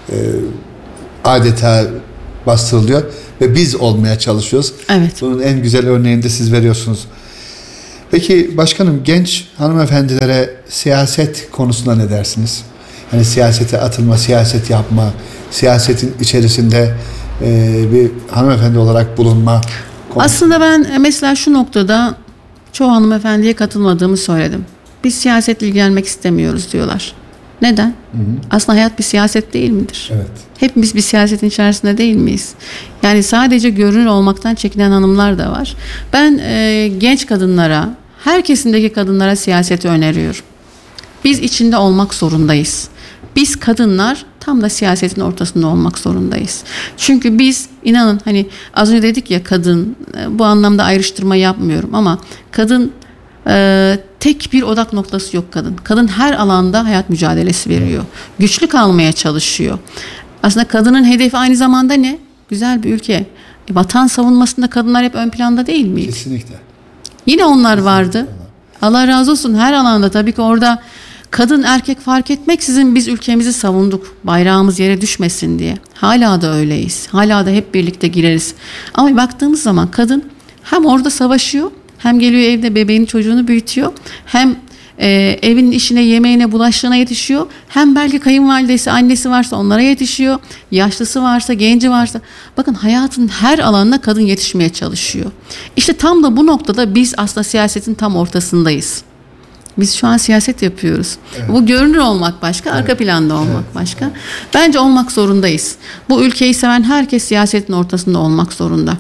adeta bastırılıyor ve biz olmaya çalışıyoruz. Evet. Bunun en güzel örneğini de siz veriyorsunuz. Peki başkanım, genç hanımefendilere siyaset konusunda ne dersiniz? Hani siyasete atılma, siyaset yapma, siyasetin içerisinde bir hanımefendi olarak bulunma konusunda. Aslında ben mesela şu noktada çoğu hanımefendiye katılmadığımı söyledim. Biz siyasetle ilgilenmek istemiyoruz diyorlar. Neden? Hı hı. Aslında hayat bir siyaset değil midir? Evet. Hepimiz bir siyasetin içerisinde değil miyiz? Yani sadece görünür olmaktan çekinen hanımlar da var. Ben genç kadınlara, her kesimdeki kadınlara siyaseti öneriyorum. Biz içinde olmak zorundayız. Biz kadınlar tam da siyasetin ortasında olmak zorundayız. Çünkü biz, inanın, hani az önce dedik ya, kadın, bu anlamda ayrıştırma yapmıyorum ama kadın tek bir odak noktası yok kadın. Kadın her alanda hayat mücadelesi veriyor. Güçlü kalmaya çalışıyor. Aslında kadının hedefi aynı zamanda ne? Güzel bir ülke. Vatan savunmasında kadınlar hep ön planda değil miydi? Kesinlikle. Yine onlar vardı. Allah razı olsun, her alanda. Tabii ki orada kadın erkek fark etmeksizin biz ülkemizi savunduk. Bayrağımız yere düşmesin diye. Hala da öyleyiz. Hala da hep birlikte gireriz. Ama baktığımız zaman kadın hem orada savaşıyor, hem geliyor evde bebeğini, çocuğunu büyütüyor, hem evin işine, yemeğine, bulaşığına yetişiyor, hem belki kayınvalidesi, annesi varsa onlara yetişiyor, yaşlısı varsa, genci varsa. Bakın, hayatın her alanına kadın yetişmeye çalışıyor. İşte tam da bu noktada biz aslında siyasetin tam ortasındayız. Biz şu an siyaset yapıyoruz. Evet. Bu görünür olmak başka, arka planda olmak başka. Bence olmak zorundayız. Bu ülkeyi seven herkes siyasetin ortasında olmak zorunda.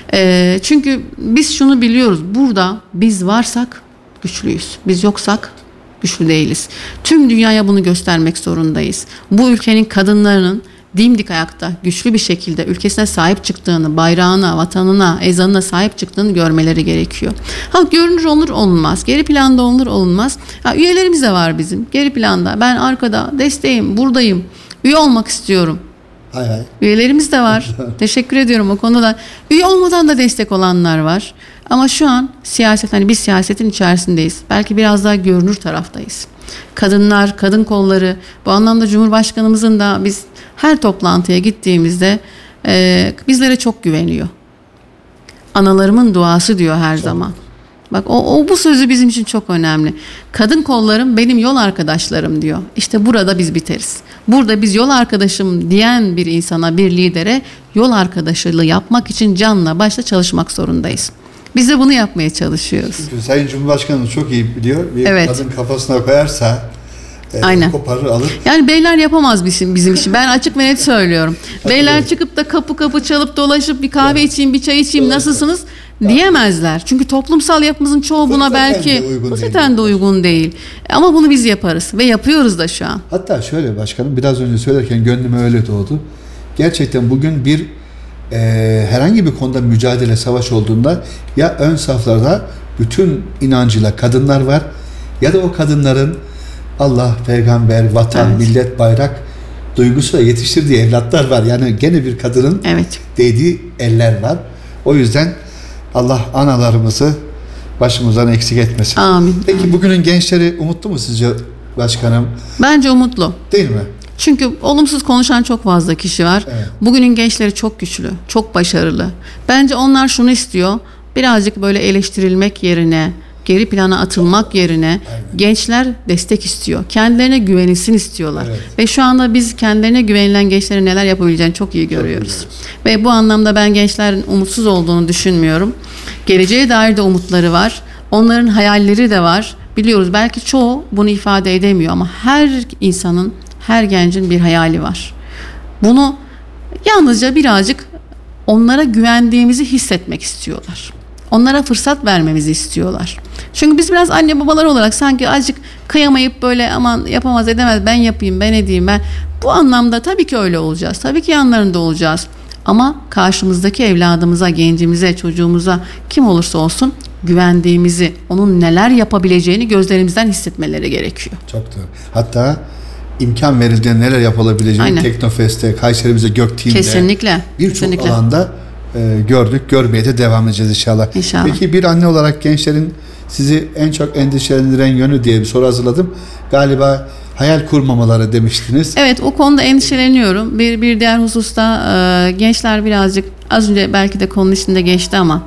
Çünkü biz şunu biliyoruz. Burada biz varsak güçlüyüz. Biz yoksak güçlü değiliz. Tüm dünyaya bunu göstermek zorundayız. Bu ülkenin kadınlarının dimdik ayakta, güçlü bir şekilde ülkesine sahip çıktığını, bayrağına, vatanına, ezanına sahip çıktığını görmeleri gerekiyor. Görünür olur olunmaz, geri planda olur olunmaz. Üyelerimiz de var bizim, geri planda. Ben arkada, desteğim, buradayım, üye olmak istiyorum. Hay hay. Üyelerimiz de var. Teşekkür ediyorum o konuda. Üye olmadan da destek olanlar var. Ama şu an siyaset, hani biz siyasetin içerisindeyiz. Belki biraz daha görünür taraftayız. Kadınlar, kadın kolları, bu anlamda Cumhurbaşkanımızın da biz her toplantıya gittiğimizde bizlere çok güveniyor. Analarımın duası diyor her zaman. Bak, bu sözü bizim için çok önemli. Kadın kollarım benim yol arkadaşlarım diyor. İşte burada biz biteriz. Burada biz yol arkadaşım diyen bir insana, bir lidere yol arkadaşlığı yapmak için canla başla çalışmak zorundayız. Biz de bunu yapmaya çalışıyoruz. Çünkü Sayın Cumhurbaşkanı çok iyi biliyor. Bir Evet. kadın kafasına koyarsa Aynen. koparır alır. Yani beyler yapamaz bizim işi. Ben açık ve net söylüyorum. Beyler çıkıp da kapı kapı çalıp dolaşıp bir kahve içeyim, bir çay içeyim, nasılsınız diyemezler. Çünkü toplumsal yapımızın çoğu buna belki fıtraten de uygun değil. Ama bunu biz yaparız ve yapıyoruz da şu an. Hatta şöyle başkanım, biraz önce söylerken gönlüme öyle doğdu. Gerçekten bugün bir herhangi bir konuda mücadele, savaş olduğunda ya ön saflarda bütün inancıyla kadınlar var ya da o kadınların Allah, peygamber, vatan, Evet. millet, bayrak duygusuyla yetiştirdiği evlatlar var. Yani gene bir kadının Evet. değdiği eller var. O yüzden Allah analarımızı başımızdan eksik etmesin. Amin. Peki bugünün gençleri umutlu mu sizce başkanım? Bence umutlu. Değil mi? Çünkü olumsuz konuşan çok fazla kişi var. Evet. Bugünün gençleri çok güçlü, çok başarılı. Bence onlar şunu istiyor. Birazcık böyle eleştirilmek yerine, geri plana atılmak yerine gençler destek istiyor. Kendilerine güvenilsin istiyorlar. Evet. Ve şu anda biz kendilerine güvenilen gençlerin neler yapabileceğini çok iyi görüyoruz. Ve bu anlamda ben gençlerin umutsuz olduğunu düşünmüyorum. Geleceğe dair de umutları var. Onların hayalleri de var. Biliyoruz, belki çoğu bunu ifade edemiyor ama her insanın, her gencin bir hayali var. Bunu yalnızca birazcık onlara güvendiğimizi hissetmek istiyorlar. Onlara fırsat vermemizi istiyorlar. Çünkü biz biraz anne babalar olarak sanki azıcık kıyamayıp böyle aman yapamaz edemez, ben yapayım, ben edeyim, ben. Bu anlamda tabii ki öyle olacağız. Tabii ki yanlarında olacağız. Ama karşımızdaki evladımıza, gencimize, çocuğumuza, kim olursa olsun güvendiğimizi, onun neler yapabileceğini gözlerimizden hissetmeleri gerekiyor. Çok doğru. Hatta imkan verildiğinde neler yapılabileceğini Aynen. Teknofest'te, Kayseri'mize Gökteam'de Kesinlikle. birçok Kesinlikle. alanda gördük. Görmeye de devam edeceğiz inşallah. İnşallah. Peki bir anne olarak gençlerin sizi en çok endişelendiren yönü diye bir soru hazırladım. Galiba hayal kurmamaları demiştiniz. Evet, o konuda endişeleniyorum. Bir diğer hususta gençler birazcık, az önce belki de konu içinde geçti ama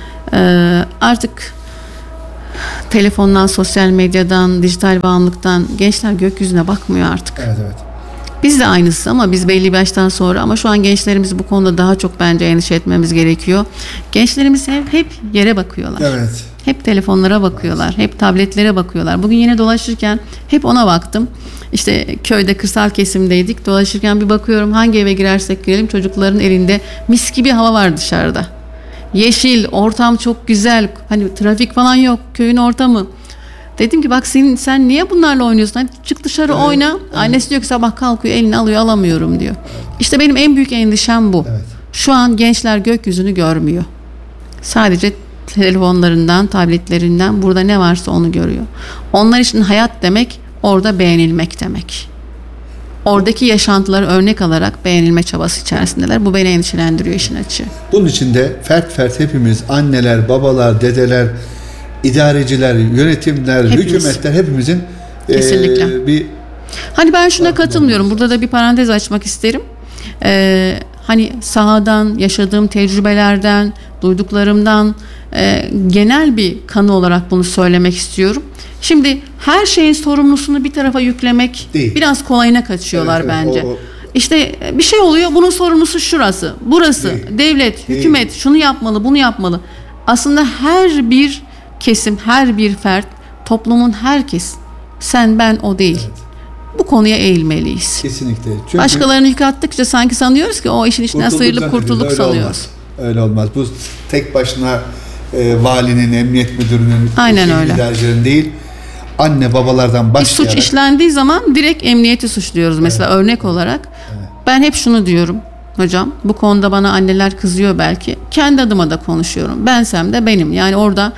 artık telefondan, sosyal medyadan, dijital bağımlılıktan gençler gökyüzüne bakmıyor artık. Evet, evet. Biz de aynısı ama biz belli bir yaştan sonra, ama şu an gençlerimiz bu konuda daha çok bence endişe etmemiz gerekiyor. Gençlerimiz hep yere bakıyorlar. Evet. Hep telefonlara bakıyorlar, hep tabletlere bakıyorlar. Bugün yine dolaşırken hep ona baktım. İşte köyde, kırsal kesimdeydik. Dolaşırken bir bakıyorum, hangi eve girersek girelim çocukların elinde mis gibi hava var dışarıda. Yeşil, ortam çok güzel. Hani trafik falan yok, köyün ortamı. Dedim ki bak sen niye bunlarla oynuyorsun? Hani çık dışarı oyna. Annesi diyor ki sabah kalkıyor, elini alıyor, alamıyorum diyor. İşte benim en büyük endişem bu. Evet. Şu an gençler gökyüzünü görmüyor. Sadece telefonlarından, tabletlerinden burada ne varsa onu görüyor. Onlar için hayat demek orada beğenilmek demek. Oradaki yaşantıları örnek alarak beğenilme çabası içerisindeler. Bu beni endişelendiriyor işin açığı. Bunun için de fert hepimiz, anneler, babalar, dedeler, idareciler, yönetimler, Hepimiz. hükümetler hepimizin Kesinlikle. bir Hani ben şuna katılmıyorum. Burada da bir parantez açmak isterim. Hani sahadan, yaşadığım tecrübelerden, duyduklarımdan genel bir kanı olarak bunu söylemek istiyorum. Şimdi her şeyin sorumlusunu bir tarafa yüklemek Değil. biraz kolayına kaçıyorlar Evet, bence. o- İşte bir şey oluyor, bunun sorumlusu şurası, burası, Değil. devlet, Değil. hükümet şunu yapmalı, bunu yapmalı. Aslında her bir kesim, her bir fert, toplumun herkes, sen ben o değil. Evet. Bu konuya eğilmeliyiz. Kesinlikle. Çünkü Başkalarını yük attıkça sanki sanıyoruz ki o işin içinden sıyrılıp zannediyoruz. kurtulduk Öyle sanıyoruz. olmaz. Öyle olmaz. Bu tek başına valinin, emniyet müdürünün, Aynen öyle. idarecilerin değil, anne babalardan Bir başlayarak. suç işlendiği zaman direkt emniyeti suçluyoruz mesela örnek olarak. Ben hep şunu diyorum hocam, bu konuda bana anneler kızıyor belki. Kendi adıma da konuşuyorum. Bensem de benim. Yani orada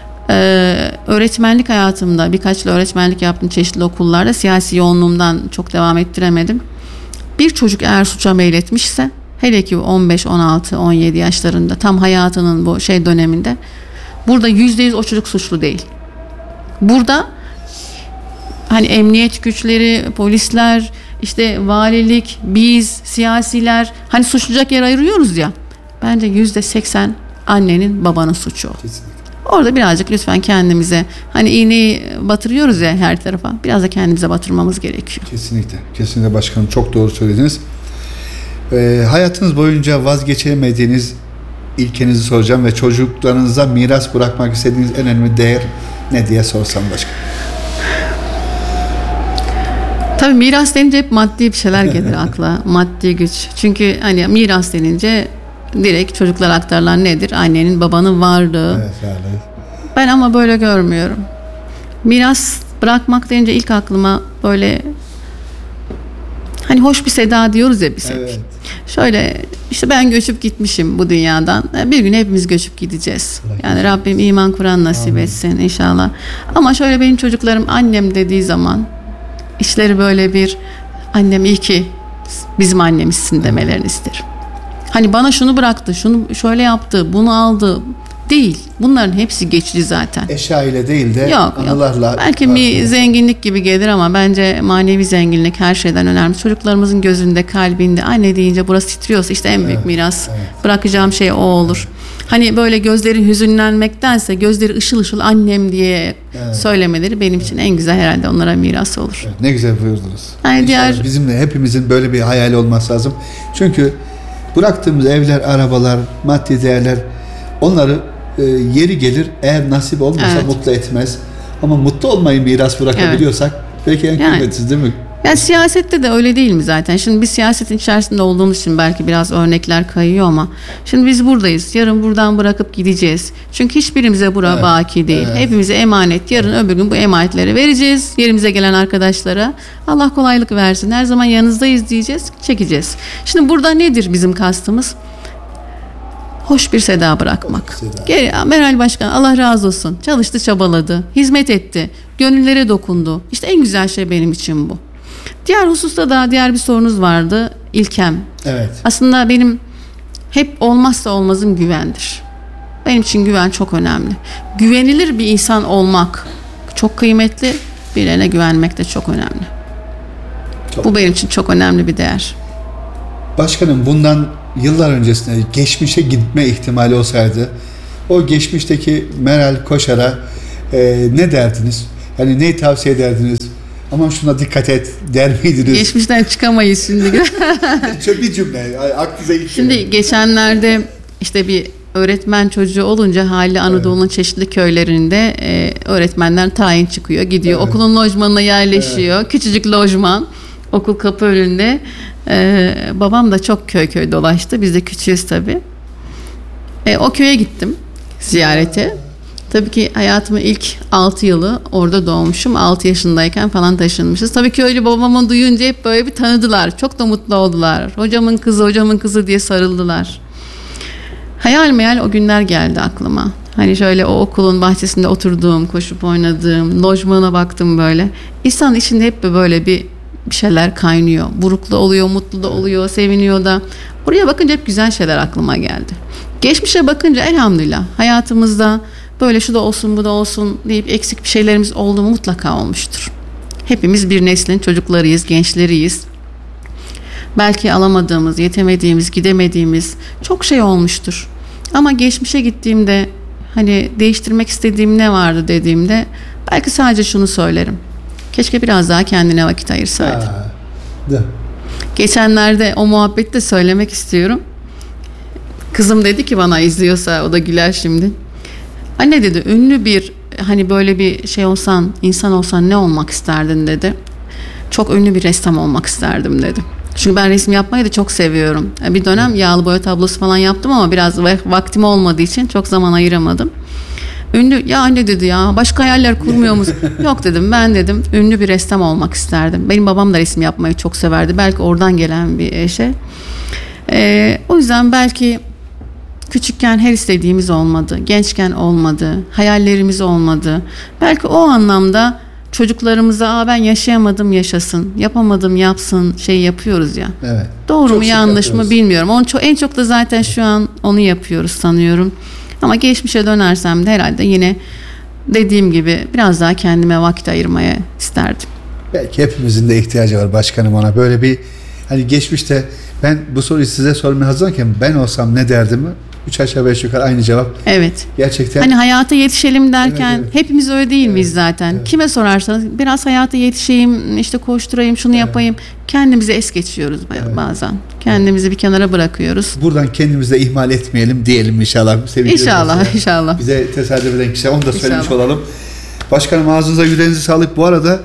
öğretmenlik hayatımda birkaç yıl öğretmenlik yaptım çeşitli okullarda. Siyasi yoğunluğumdan çok devam ettiremedim. Bir çocuk eğer suça meyletmişse, hele ki 15, 16, 17 yaşlarında tam hayatının bu döneminde, burada %100 o çocuk suçlu değil. Burada hani emniyet güçleri, polisler, işte valilik, biz, siyasiler, hani suçlayacak yer ayırıyoruz ya. Bence %80 annenin, babanın suçu o. Kesinlikle. Orada birazcık lütfen kendimize, hani iğneyi batırıyoruz ya her tarafa, biraz da kendimize batırmamız gerekiyor. Kesinlikle. Kesinlikle başkanım, çok doğru söylediniz. Hayatınız boyunca vazgeçemediğiniz ilkenizi soracağım ve çocuklarınıza miras bırakmak istediğiniz en önemli değer ne diye sorsam başkanım. Tabii miras denince hep maddi bir şeyler gelir akla. Maddi güç. Çünkü hani miras denince direkt çocuklara aktarılan nedir? Annenin, babanın varlığı. Evet, yani. Ben ama böyle görmüyorum. Miras bırakmak denince ilk aklıma böyle hani hoş bir seda diyoruz ya biz hep. Evet. Şöyle işte ben göçüp gitmişim bu dünyadan. Bir gün hepimiz göçüp gideceğiz. Yani Rabbim iman Kur'an nasip etsin inşallah. Ama şöyle benim çocuklarım annem dediği zaman işleri böyle bir annem iyi ki bizim annemizsin demelerini isterim. Hani bana şunu bıraktı, şunu şöyle yaptı, bunu aldı değil. Bunların hepsi geçici zaten. Eşya ile değil de Yok. anılarla. Belki bir zenginlik gibi gelir ama bence manevi zenginlik her şeyden önemli. Çocuklarımızın gözünde, kalbinde anne deyince burası titriyorsa işte en büyük miras. Bırakacağım şey o olur. Hani böyle gözleri hüzünlenmektense gözleri ışıl ışıl annem diye söylemeleri benim için en güzel herhalde onlara miras olur. Evet, ne güzel buyurdunuz. Yani İnşallah bizim de hepimizin böyle bir hayali olması lazım. Çünkü bıraktığımız evler, arabalar, maddi değerler, onları yeri gelir eğer nasip olmasa Evet. mutlu etmez. Ama mutlu olmayı miras bırakabiliyorsak belki en Yani. kıymetlisi değil mi? Ya siyasette de öyle değil mi zaten? Şimdi biz siyasetin içerisinde olduğumuz için belki biraz örnekler kayıyor ama şimdi biz buradayız. Yarın buradan bırakıp gideceğiz. Çünkü hiçbirimize bura baki değil. Hepimize emanet. Yarın öbür gün bu emanetleri vereceğiz. Yerimize gelen arkadaşlara Allah kolaylık versin. Her zaman yanınızdayız diyeceğiz, çekeceğiz. Şimdi burada nedir bizim kastımız? hoş bir seda bırakmak. Seda. Meral Başkan Allah razı olsun. Çalıştı, çabaladı, hizmet etti, gönüllere dokundu. İşte en güzel şey benim için bu. Diğer hususta da diğer bir sorunuz vardı. İlkem. Evet. Aslında benim hep olmazsa olmazım güvendir. Benim için güven çok önemli. Güvenilir bir insan olmak çok kıymetli. Birilerine güvenmek de çok önemli. Bu benim için çok önemli bir değer. Başkanım, bundan yıllar öncesinde geçmişe gitme ihtimali olsaydı o geçmişteki Meral Koşar'a ne derdiniz? Yani neyi tavsiye ederdiniz? Aman şuna dikkat et der miydiniz? Geçmişten çıkamayız şimdi. Şöyle bir cümle aklınıza gitti. Şimdi geçenlerde işte bir öğretmen çocuğu olunca haliyle Anadolu'nun çeşitli köylerinde öğretmenler tayin çıkıyor, gidiyor. Evet. Okulun lojmanına yerleşiyor. Evet. Küçücük lojman. Okul kapı önünde. Babam da çok köy dolaştı. Biz de küçüğüz tabii. O köye gittim ziyarete. Tabii ki hayatımın ilk 6 yılı orada doğmuşum. 6 yaşındayken falan taşınmışız. Tabii köylü babamı duyunca hep böyle bir tanıdılar. Çok da mutlu oldular. Hocamın kızı diye sarıldılar. Hayal meyal o günler geldi aklıma. Hani şöyle o okulun bahçesinde oturduğum, koşup oynadığım, lojmana baktım böyle. İnsanın içinde hep böyle bir şeyler kaynıyor. Buruklu oluyor, mutlu da oluyor, seviniyor da. Oraya bakınca hep güzel şeyler aklıma geldi. Geçmişe bakınca elhamdülillah hayatımızda böyle şu da olsun, bu da olsun deyip eksik bir şeylerimiz oldu mu mutlaka olmuştur. Hepimiz bir neslin çocuklarıyız, gençleriyiz. Belki alamadığımız, yetemediğimiz, gidemediğimiz çok şey olmuştur. Ama geçmişe gittiğimde hani değiştirmek istediğim ne vardı dediğimde belki sadece şunu söylerim. Keşke biraz daha kendine vakit ayırsaydın. Geçenlerde o muhabbeti de söylemek istiyorum. Kızım dedi ki bana, izliyorsa o da güler şimdi. Anne dedi, ünlü bir hani böyle bir şey olsan, insan olsan ne olmak isterdin dedi. Çok ünlü bir ressam olmak isterdim dedi. Çünkü ben resim yapmayı da çok seviyorum. Bir dönem yağlı boya tablosu falan yaptım ama biraz vaktim olmadığı için çok zaman ayıramadım. Ünlü, ya anne dedi ya başka hayaller kurmuyor musun? Yok dedim, ben dedim ünlü bir ressam olmak isterdim. Benim babam da resim yapmayı çok severdi. Belki oradan gelen bir şey. O yüzden belki küçükken her istediğimiz olmadı. Gençken olmadı. Hayallerimiz olmadı. Belki o anlamda çocuklarımıza ben yaşayamadım yaşasın, yapamadım yapsın şey yapıyoruz ya. Evet. Doğru çok mu yanlış mı bilmiyorum. En çok da zaten şu an onu yapıyoruz sanıyorum. Ama geçmişe dönersem de herhalde yine dediğim gibi biraz daha kendime vakit ayırmaya isterdim. Belki hepimizin de ihtiyacı var başkanım ona. Böyle bir hani geçmişte ben bu soruyu size sormaya hazırlanırken ben olsam ne derdim? 3 aşağı 5 yukarı aynı cevap. Evet. Gerçekten. Hani hayata yetişelim derken evet. hepimiz öyle değil miyiz zaten? Evet. Kime sorarsanız biraz hayata yetişeyim, işte koşturayım, şunu yapayım. Kendimizi es geçiyoruz bazen. Kendimizi bir kenara bırakıyoruz. Buradan kendimizi de ihmal etmeyelim diyelim inşallah. İnşallah. Bize tesadüf eden kişi onu da söylemiş olalım. Başkanım ağzınıza yüreğinize sağlık. Bu arada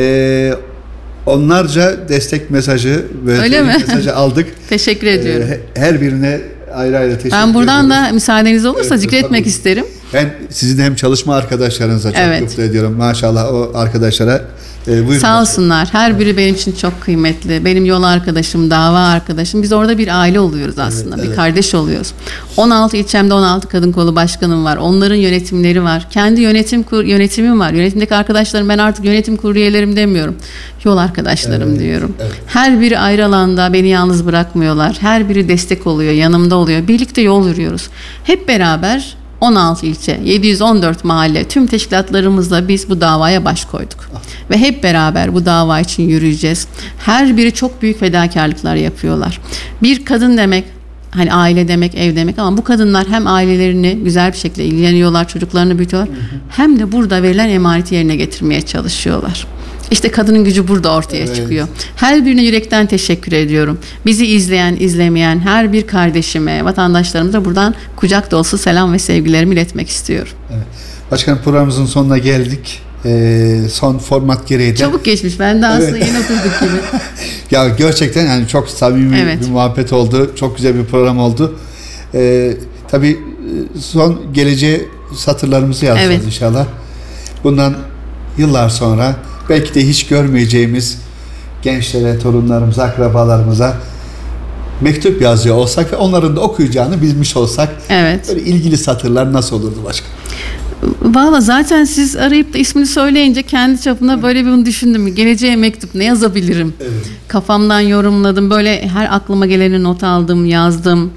onlarca destek mesajı ve mesajı aldık. Teşekkür ediyorum. Her birine ayrı ayrı teşekkür ederim. Ben buradan da müsaadeniz olursa zikretmek isterim. Ben sizin hem çalışma arkadaşlarınıza çok mutlu ediyorum. Maşallah o arkadaşlara. Buyurun. Sağ olsunlar. Her biri benim için çok kıymetli. Benim yol arkadaşım, dava arkadaşım. Biz orada bir aile oluyoruz aslında. Bir kardeş oluyoruz. 16 ilçemde 16 kadın kolu başkanım var. Onların yönetimleri var. Kendi yönetimim var. Yönetimdeki arkadaşlarım, ben artık yönetim kurulu üyelerim demiyorum. Yol arkadaşlarım diyorum. Evet. Her biri ayrı alanda beni yalnız bırakmıyorlar. Her biri destek oluyor, yanımda oluyor. Birlikte yol yürüyoruz. Hep beraber 16 ilçe, 714 mahalle, tüm teşkilatlarımızla biz bu davaya baş koyduk. Ve hep beraber bu dava için yürüyeceğiz. Her biri çok büyük fedakarlıklar yapıyorlar. Bir kadın demek, hani aile demek, ev demek ama bu kadınlar hem ailelerini güzel bir şekilde ilgileniyorlar, çocuklarını büyütüyorlar. Hem de burada verilen emaneti yerine getirmeye çalışıyorlar. İşte kadının gücü burada ortaya çıkıyor. Her birine yürekten teşekkür ediyorum. Bizi izleyen, izlemeyen her bir kardeşime, vatandaşlarımıza buradan kucak dolusu selam ve sevgilerimi iletmek istiyorum. Evet. Başkanım programımızın sonuna geldik. Son format gereği de. Çabuk geçmiş. Ben de aslında yeni oturduk gibi. Ya gerçekten yani çok samimi bir muhabbet oldu. Çok güzel bir program oldu. Tabii son geleceğe satırlarımızı yazacağız inşallah. Bundan yıllar sonra belki de hiç görmeyeceğimiz gençlere, torunlarımıza, akrabalarımıza mektup yazıyor olsak ve onların da okuyacağını bilmiş olsak, Evet. böyle ilgili satırlar nasıl olurdu başkanım? Valla zaten siz arayıp da ismini söyleyince kendi çapımda böyle bir bunu düşündüm. Geleceğe mektup ne yazabilirim? Evet. Kafamdan yorumladım. Böyle her aklıma geleni not aldım, yazdım.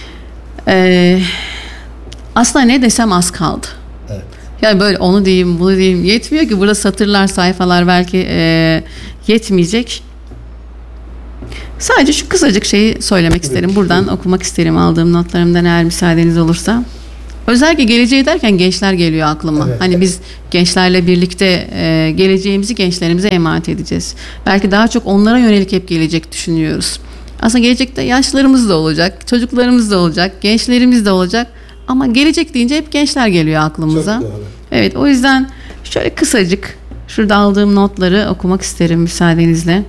Aslında ne desem az kaldı. Evet. Yani böyle onu diyeyim, bunu diyeyim. Yetmiyor ki. Burada satırlar, sayfalar belki yetmeyecek. Sadece şu kısacık şeyi söylemek isterim. Buradan okumak isterim aldığım notlarımdan, eğer müsaadeniz olursa. Özellikle geleceği derken gençler geliyor aklıma. Evet. Hani biz gençlerle birlikte geleceğimizi gençlerimize emanet edeceğiz. Belki daha çok onlara yönelik hep gelecek düşünüyoruz. Aslında gelecekte yaşlılarımız da olacak, çocuklarımız da olacak, gençlerimiz de olacak. Ama gelecek deyince hep gençler geliyor aklımıza. Çok doğru. Evet, o yüzden şöyle kısacık şurada aldığım notları okumak isterim müsaadenizle.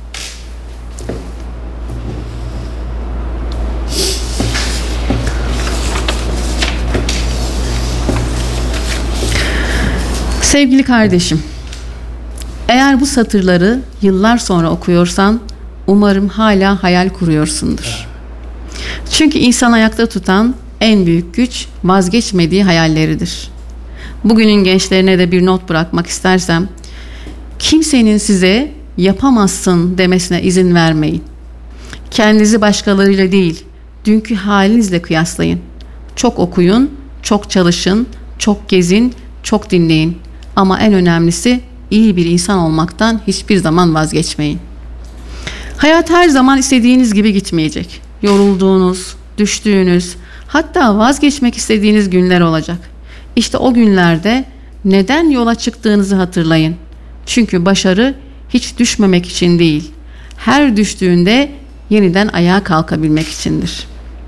Sevgili kardeşim, eğer bu satırları yıllar sonra okuyorsan umarım hala hayal kuruyorsundur. Çünkü insan ayakta tutan en büyük güç vazgeçmediği hayalleridir. Bugünün gençlerine de bir not bırakmak istersem, kimsenin size yapamazsın demesine izin vermeyin. Kendinizi başkalarıyla değil, dünkü halinizle kıyaslayın. Çok okuyun, çok çalışın, çok gezin, çok dinleyin. Ama en önemlisi iyi bir insan olmaktan hiçbir zaman vazgeçmeyin. Hayat her zaman istediğiniz gibi gitmeyecek. Yorulduğunuz, düştüğünüz, hatta vazgeçmek istediğiniz günler olacak. İşte o günlerde neden yola çıktığınızı hatırlayın. Çünkü başarı hiç düşmemek için değil, her düştüğünde yeniden ayağa kalkabilmek içindir.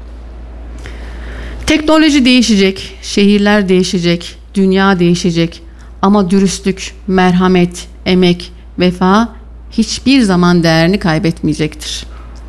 Teknoloji değişecek, şehirler değişecek, dünya değişecek. Ama dürüstlük, merhamet, emek, vefa hiçbir zaman değerini kaybetmeyecektir.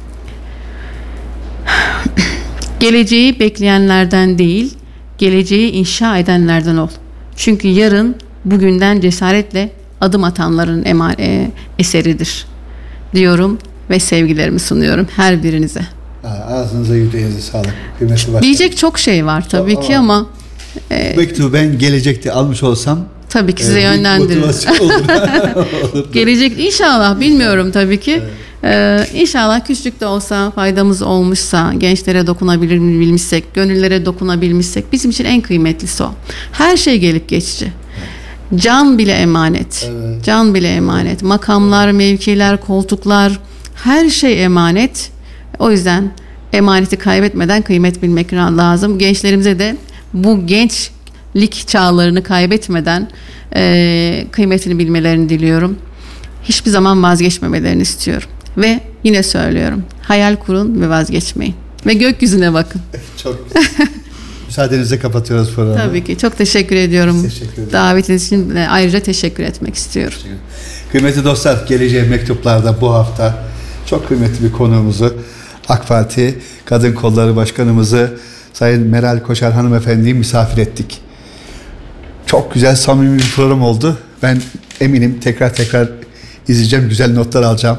Geleceği bekleyenlerden değil, geleceği inşa edenlerden ol. Çünkü yarın bugünden cesaretle adım atanların eseridir diyorum ve sevgilerimi sunuyorum her birinize. Ağzınıza yüreğinize sağlık. Kıymetli başkanım. Diyecek çok şey var tabii ki ama mektubu ben gelecekte almış olsam tabii ki size yönlendiririm. motivasyon olur. Gelecek inşallah, bilmiyorum tabii ki. İnşallah küçük de olsa faydamız olmuşsa, gençlere dokunabilmişsek, gönüllere dokunabilmişsek bizim için en kıymetlisi o. Her şey gelip geçici. Can bile emanet. Evet. Can bile emanet. Makamlar, mevkiler, koltuklar, her şey emanet. O yüzden emaneti kaybetmeden kıymet bilmek lazım. Gençlerimize de bu gençlik çağlarını kaybetmeden kıymetini bilmelerini diliyorum. Hiçbir zaman vazgeçmemelerini istiyorum. Ve yine söylüyorum, hayal kurun ve vazgeçmeyin. Ve gökyüzüne bakın. Çok güzel. Müsaadenizle kapatıyoruz programı. Tabii ki. Çok teşekkür ediyorum. Teşekkür ederim. Davetiniz için ayrıca teşekkür etmek istiyorum. Kıymetli dostlar, geleceğe mektuplarda bu hafta çok kıymetli bir konuğumuzu, AK Parti Kadın Kolları Başkanımızı Sayın Meral Koçar hanımefendiyi misafir ettik. Çok güzel, samimi bir program oldu. Ben eminim tekrar izleyeceğim, güzel notlar alacağım.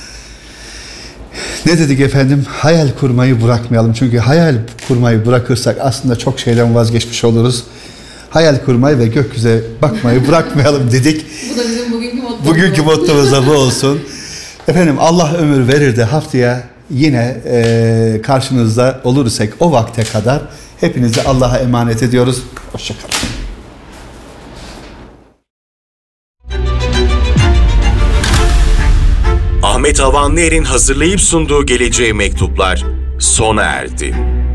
Ne dedik efendim? Hayal kurmayı bırakmayalım. Çünkü hayal kurmayı bırakırsak aslında çok şeyden vazgeçmiş oluruz. Hayal kurmayı ve gökyüze bakmayı bırakmayalım dedik. Bu da bizim bugünkü mottomuz. Bugünkü mottomuz da bu olsun. Efendim, Allah ömür verir de haftaya yine karşınızda olursak o vakte kadar hepinizi Allah'a emanet ediyoruz. Hoşçakalın. Ahmet Havanlıer'in hazırlayıp sunduğu Geleceğe Mektuplar sona erdi.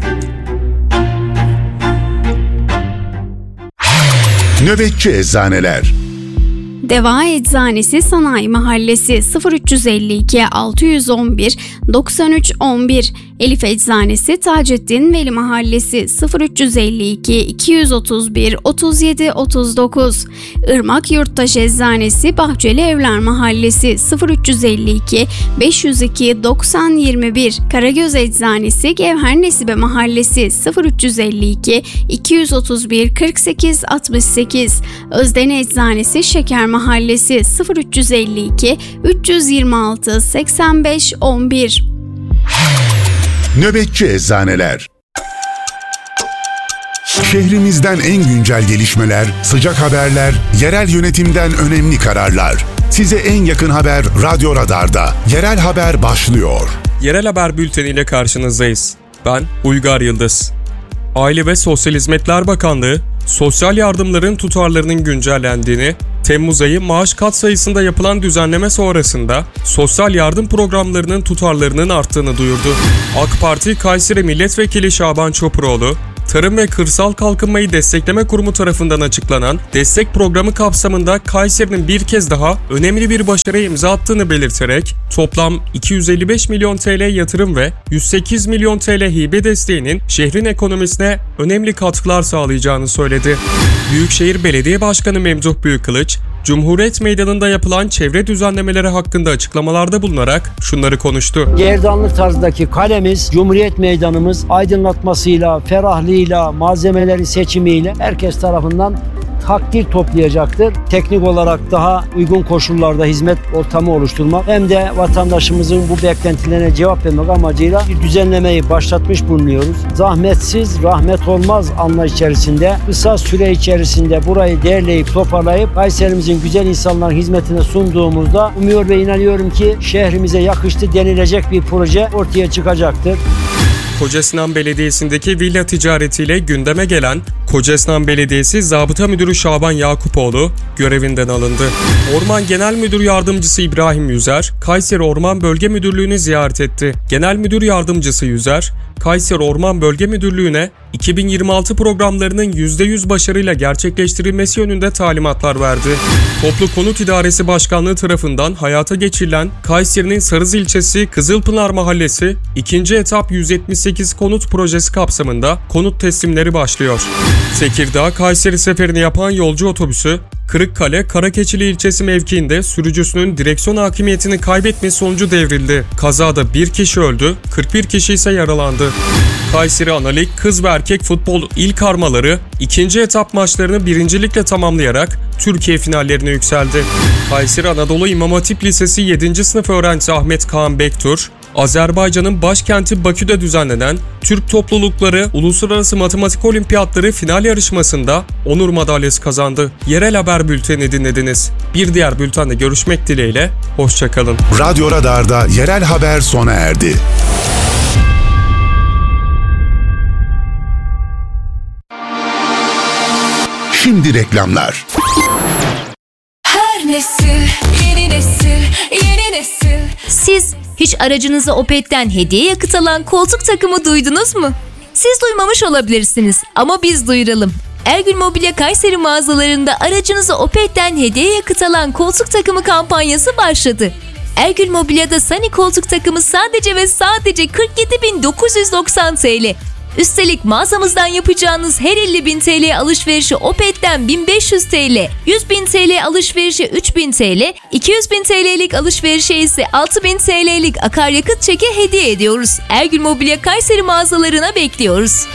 Nöbetçi Eczaneler. Deva Eczanesi Sanayi Mahallesi 0352 611 93 11. Elif Eczanesi Taceddin Veli Mahallesi 0352 231 37 39. Irmak Yurttaş Eczanesi Bahçeli Evler Mahallesi 0352 502 90 21. Karagöz Eczanesi Gevher Nesibe Mahallesi 0352 231 48 68. Özdene Eczanesi Şeker Mahallesi 0352 326 85 11. Nöbetçi Eczaneler. Şehrimizden en güncel gelişmeler, sıcak haberler, yerel yönetimden önemli kararlar. Size en yakın haber Radyo Radar'da. Yerel haber başlıyor. Yerel haber bülteniyle karşınızdayız. Ben Uygar Yıldız. Aile ve Sosyal Hizmetler Bakanlığı, sosyal yardımların tutarlarının güncellendiğini, Temmuz ayı maaş katsayısında yapılan düzenleme sonrasında sosyal yardım programlarının tutarlarının arttığını duyurdu. AK Parti Kayseri Milletvekili Şaban Çopuroğlu, Tarım ve Kırsal Kalkınmayı Destekleme Kurumu tarafından açıklanan destek programı kapsamında Kayseri'nin bir kez daha önemli bir başarıya imza attığını belirterek toplam 255 milyon TL yatırım ve 108 milyon TL hibe desteğinin şehrin ekonomisine önemli katkılar sağlayacağını söyledi. Büyükşehir Belediye Başkanı Memduh Büyükkılıç, Cumhuriyet Meydanı'nda yapılan çevre düzenlemeleri hakkında açıklamalarda bulunarak şunları konuştu. Gerdanlık tarzdaki kalemiz, Cumhuriyet Meydanımız aydınlatmasıyla, ferahlığıyla, malzemeleri seçimiyle herkes tarafından takdir toplayacaktır. Teknik olarak daha uygun koşullarda hizmet ortamı oluşturmak hem de vatandaşımızın bu beklentilerine cevap vermek amacıyla bir düzenlemeyi başlatmış bulunuyoruz. Zahmetsiz rahmet olmaz anlayış içerisinde kısa süre içerisinde burayı derleyip toparlayıp Kayserimizin güzel insanların hizmetine sunduğumuzda umuyor ve inanıyorum ki şehrimize yakıştı denilecek bir proje ortaya çıkacaktır. Kocasinan Belediyesi'ndeki villa ticaretiyle gündeme gelen Kocasinan Belediyesi Zabıta Müdürü Şaban Yakupoğlu görevinden alındı. Orman Genel Müdür Yardımcısı İbrahim Yüzer, Kayseri Orman Bölge Müdürlüğü'nü ziyaret etti. Genel Müdür Yardımcısı Yüzer, Kayseri Orman Bölge Müdürlüğü'ne 2026 programlarının %100 başarıyla gerçekleştirilmesi yönünde talimatlar verdi. Toplu Konut İdaresi Başkanlığı tarafından hayata geçirilen Kayseri'nin Sarız ilçesi Kızılpınar Mahallesi 2. etap 178 konut projesi kapsamında konut teslimleri başlıyor. Tekirdağ Kayseri seferini yapan yolcu otobüsü Kırıkkale Karakeçili ilçesi mevkiinde sürücüsünün direksiyon hakimiyetini kaybetmesi sonucu devrildi. Kazada 1 kişi öldü, 41 kişi ise yaralandı. Kayseri Analig Kız ve Erkek Futbol İl Karmaları 2. etap maçlarını birincilikle tamamlayarak Türkiye finallerine yükseldi. Kayseri Anadolu İmam Hatip Lisesi 7. sınıf öğrencisi Ahmet Kaan Bektur, Azerbaycan'ın başkenti Bakü'de düzenlenen Türk Toplulukları Uluslararası Matematik Olimpiyatları final yarışmasında onur madalyası kazandı. Yerel haber bülteni dinlediniz. Bir diğer bültende görüşmek dileğiyle, hoşçakalın. Radyo Radar'da yerel haber sona erdi. Şimdi reklamlar. Her nesil, yeni nesil, yeni nesil. Siz hiç aracınıza Opet'ten hediye yakıt alan koltuk takımı duydunuz mu? Siz duymamış olabilirsiniz ama biz duyuralım. Ergül Mobilya Kayseri mağazalarında aracınıza Opet'ten hediye yakıt alan koltuk takımı kampanyası başladı. Ergül Mobilya'da Sunny koltuk takımı sadece ve sadece 47.990 TL. Üstelik mağazamızdan yapacağınız her 50.000 TL alışverişi Opet'ten 1.500 TL, 100.000 TL alışverişi 3.000 TL, 200.000 TL'lik alışverişe ise 6.000 TL'lik akaryakıt çeki hediye ediyoruz. Ergül Mobilya Kayseri mağazalarına bekliyoruz.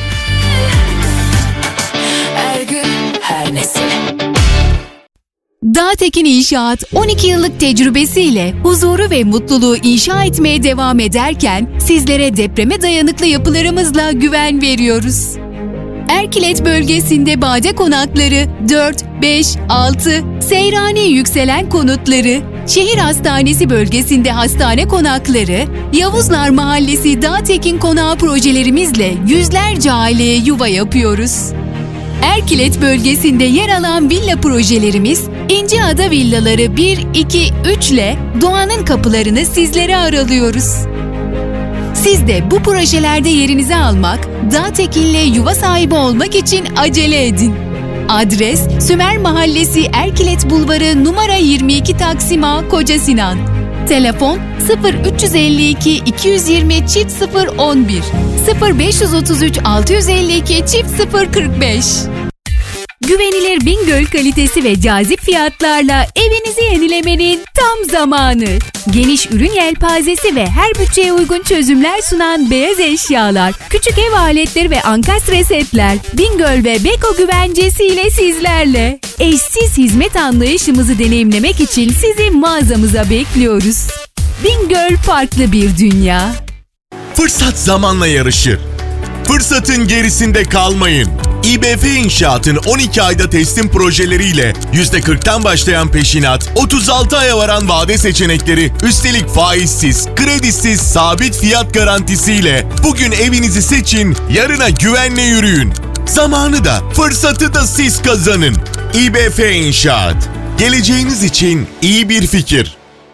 Ergül her nesil. Dağtekin İnşaat 12 yıllık tecrübesiyle huzuru ve mutluluğu inşa etmeye devam ederken sizlere depreme dayanıklı yapılarımızla güven veriyoruz. Erkilet bölgesinde bade konakları 4, 5, 6, Seyrani yükselen konutları, şehir hastanesi bölgesinde hastane konakları, Yavuzlar Mahallesi Dağtekin Konağı projelerimizle yüzlerce aileye yuva yapıyoruz. Erkilet bölgesinde yer alan villa projelerimiz İnciada Villaları 1, 2, 3 ile doğanın kapılarını sizlere aralıyoruz. Siz de bu projelerde yerinizi almak, Dağtekin'le yuva sahibi olmak için acele edin. Adres Sümer Mahallesi Erkilet Bulvarı numara 22 Taksim A Kocasinan. Telefon 0352 220 011 0533 652 045. Güvenilir Bingöl kalitesi ve cazip fiyatlarla evinizi yenilemenin tam zamanı. Geniş ürün yelpazesi ve her bütçeye uygun çözümler sunan Beyaz Eşyalar, küçük ev aletleri ve ankastre setler Bingöl ve Beko güvencesiyle sizlerle. Eşsiz hizmet anlayışımızı deneyimlemek için sizi mağazamıza bekliyoruz. Bingöl farklı bir dünya. Fırsat zamanla yarışır. Fırsatın gerisinde kalmayın. İBF İnşaat'ın 12 ayda teslim projeleriyle %40'tan başlayan peşinat, 36 aya varan vade seçenekleri, üstelik faizsiz, kredisiz, sabit fiyat garantisiyle bugün evinizi seçin, yarına güvenle yürüyün. Zamanı da, fırsatı da siz kazanın. İBF İnşaat. Geleceğiniz için iyi bir fikir.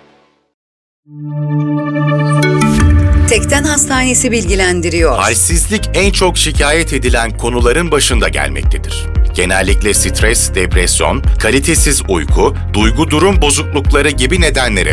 Tekden Hastanesi bilgilendiriyor. Halsizlik en çok şikayet edilen konuların başında gelmektedir. Genellikle stres, depresyon, kalitesiz uyku, duygu durum bozuklukları gibi nedenleri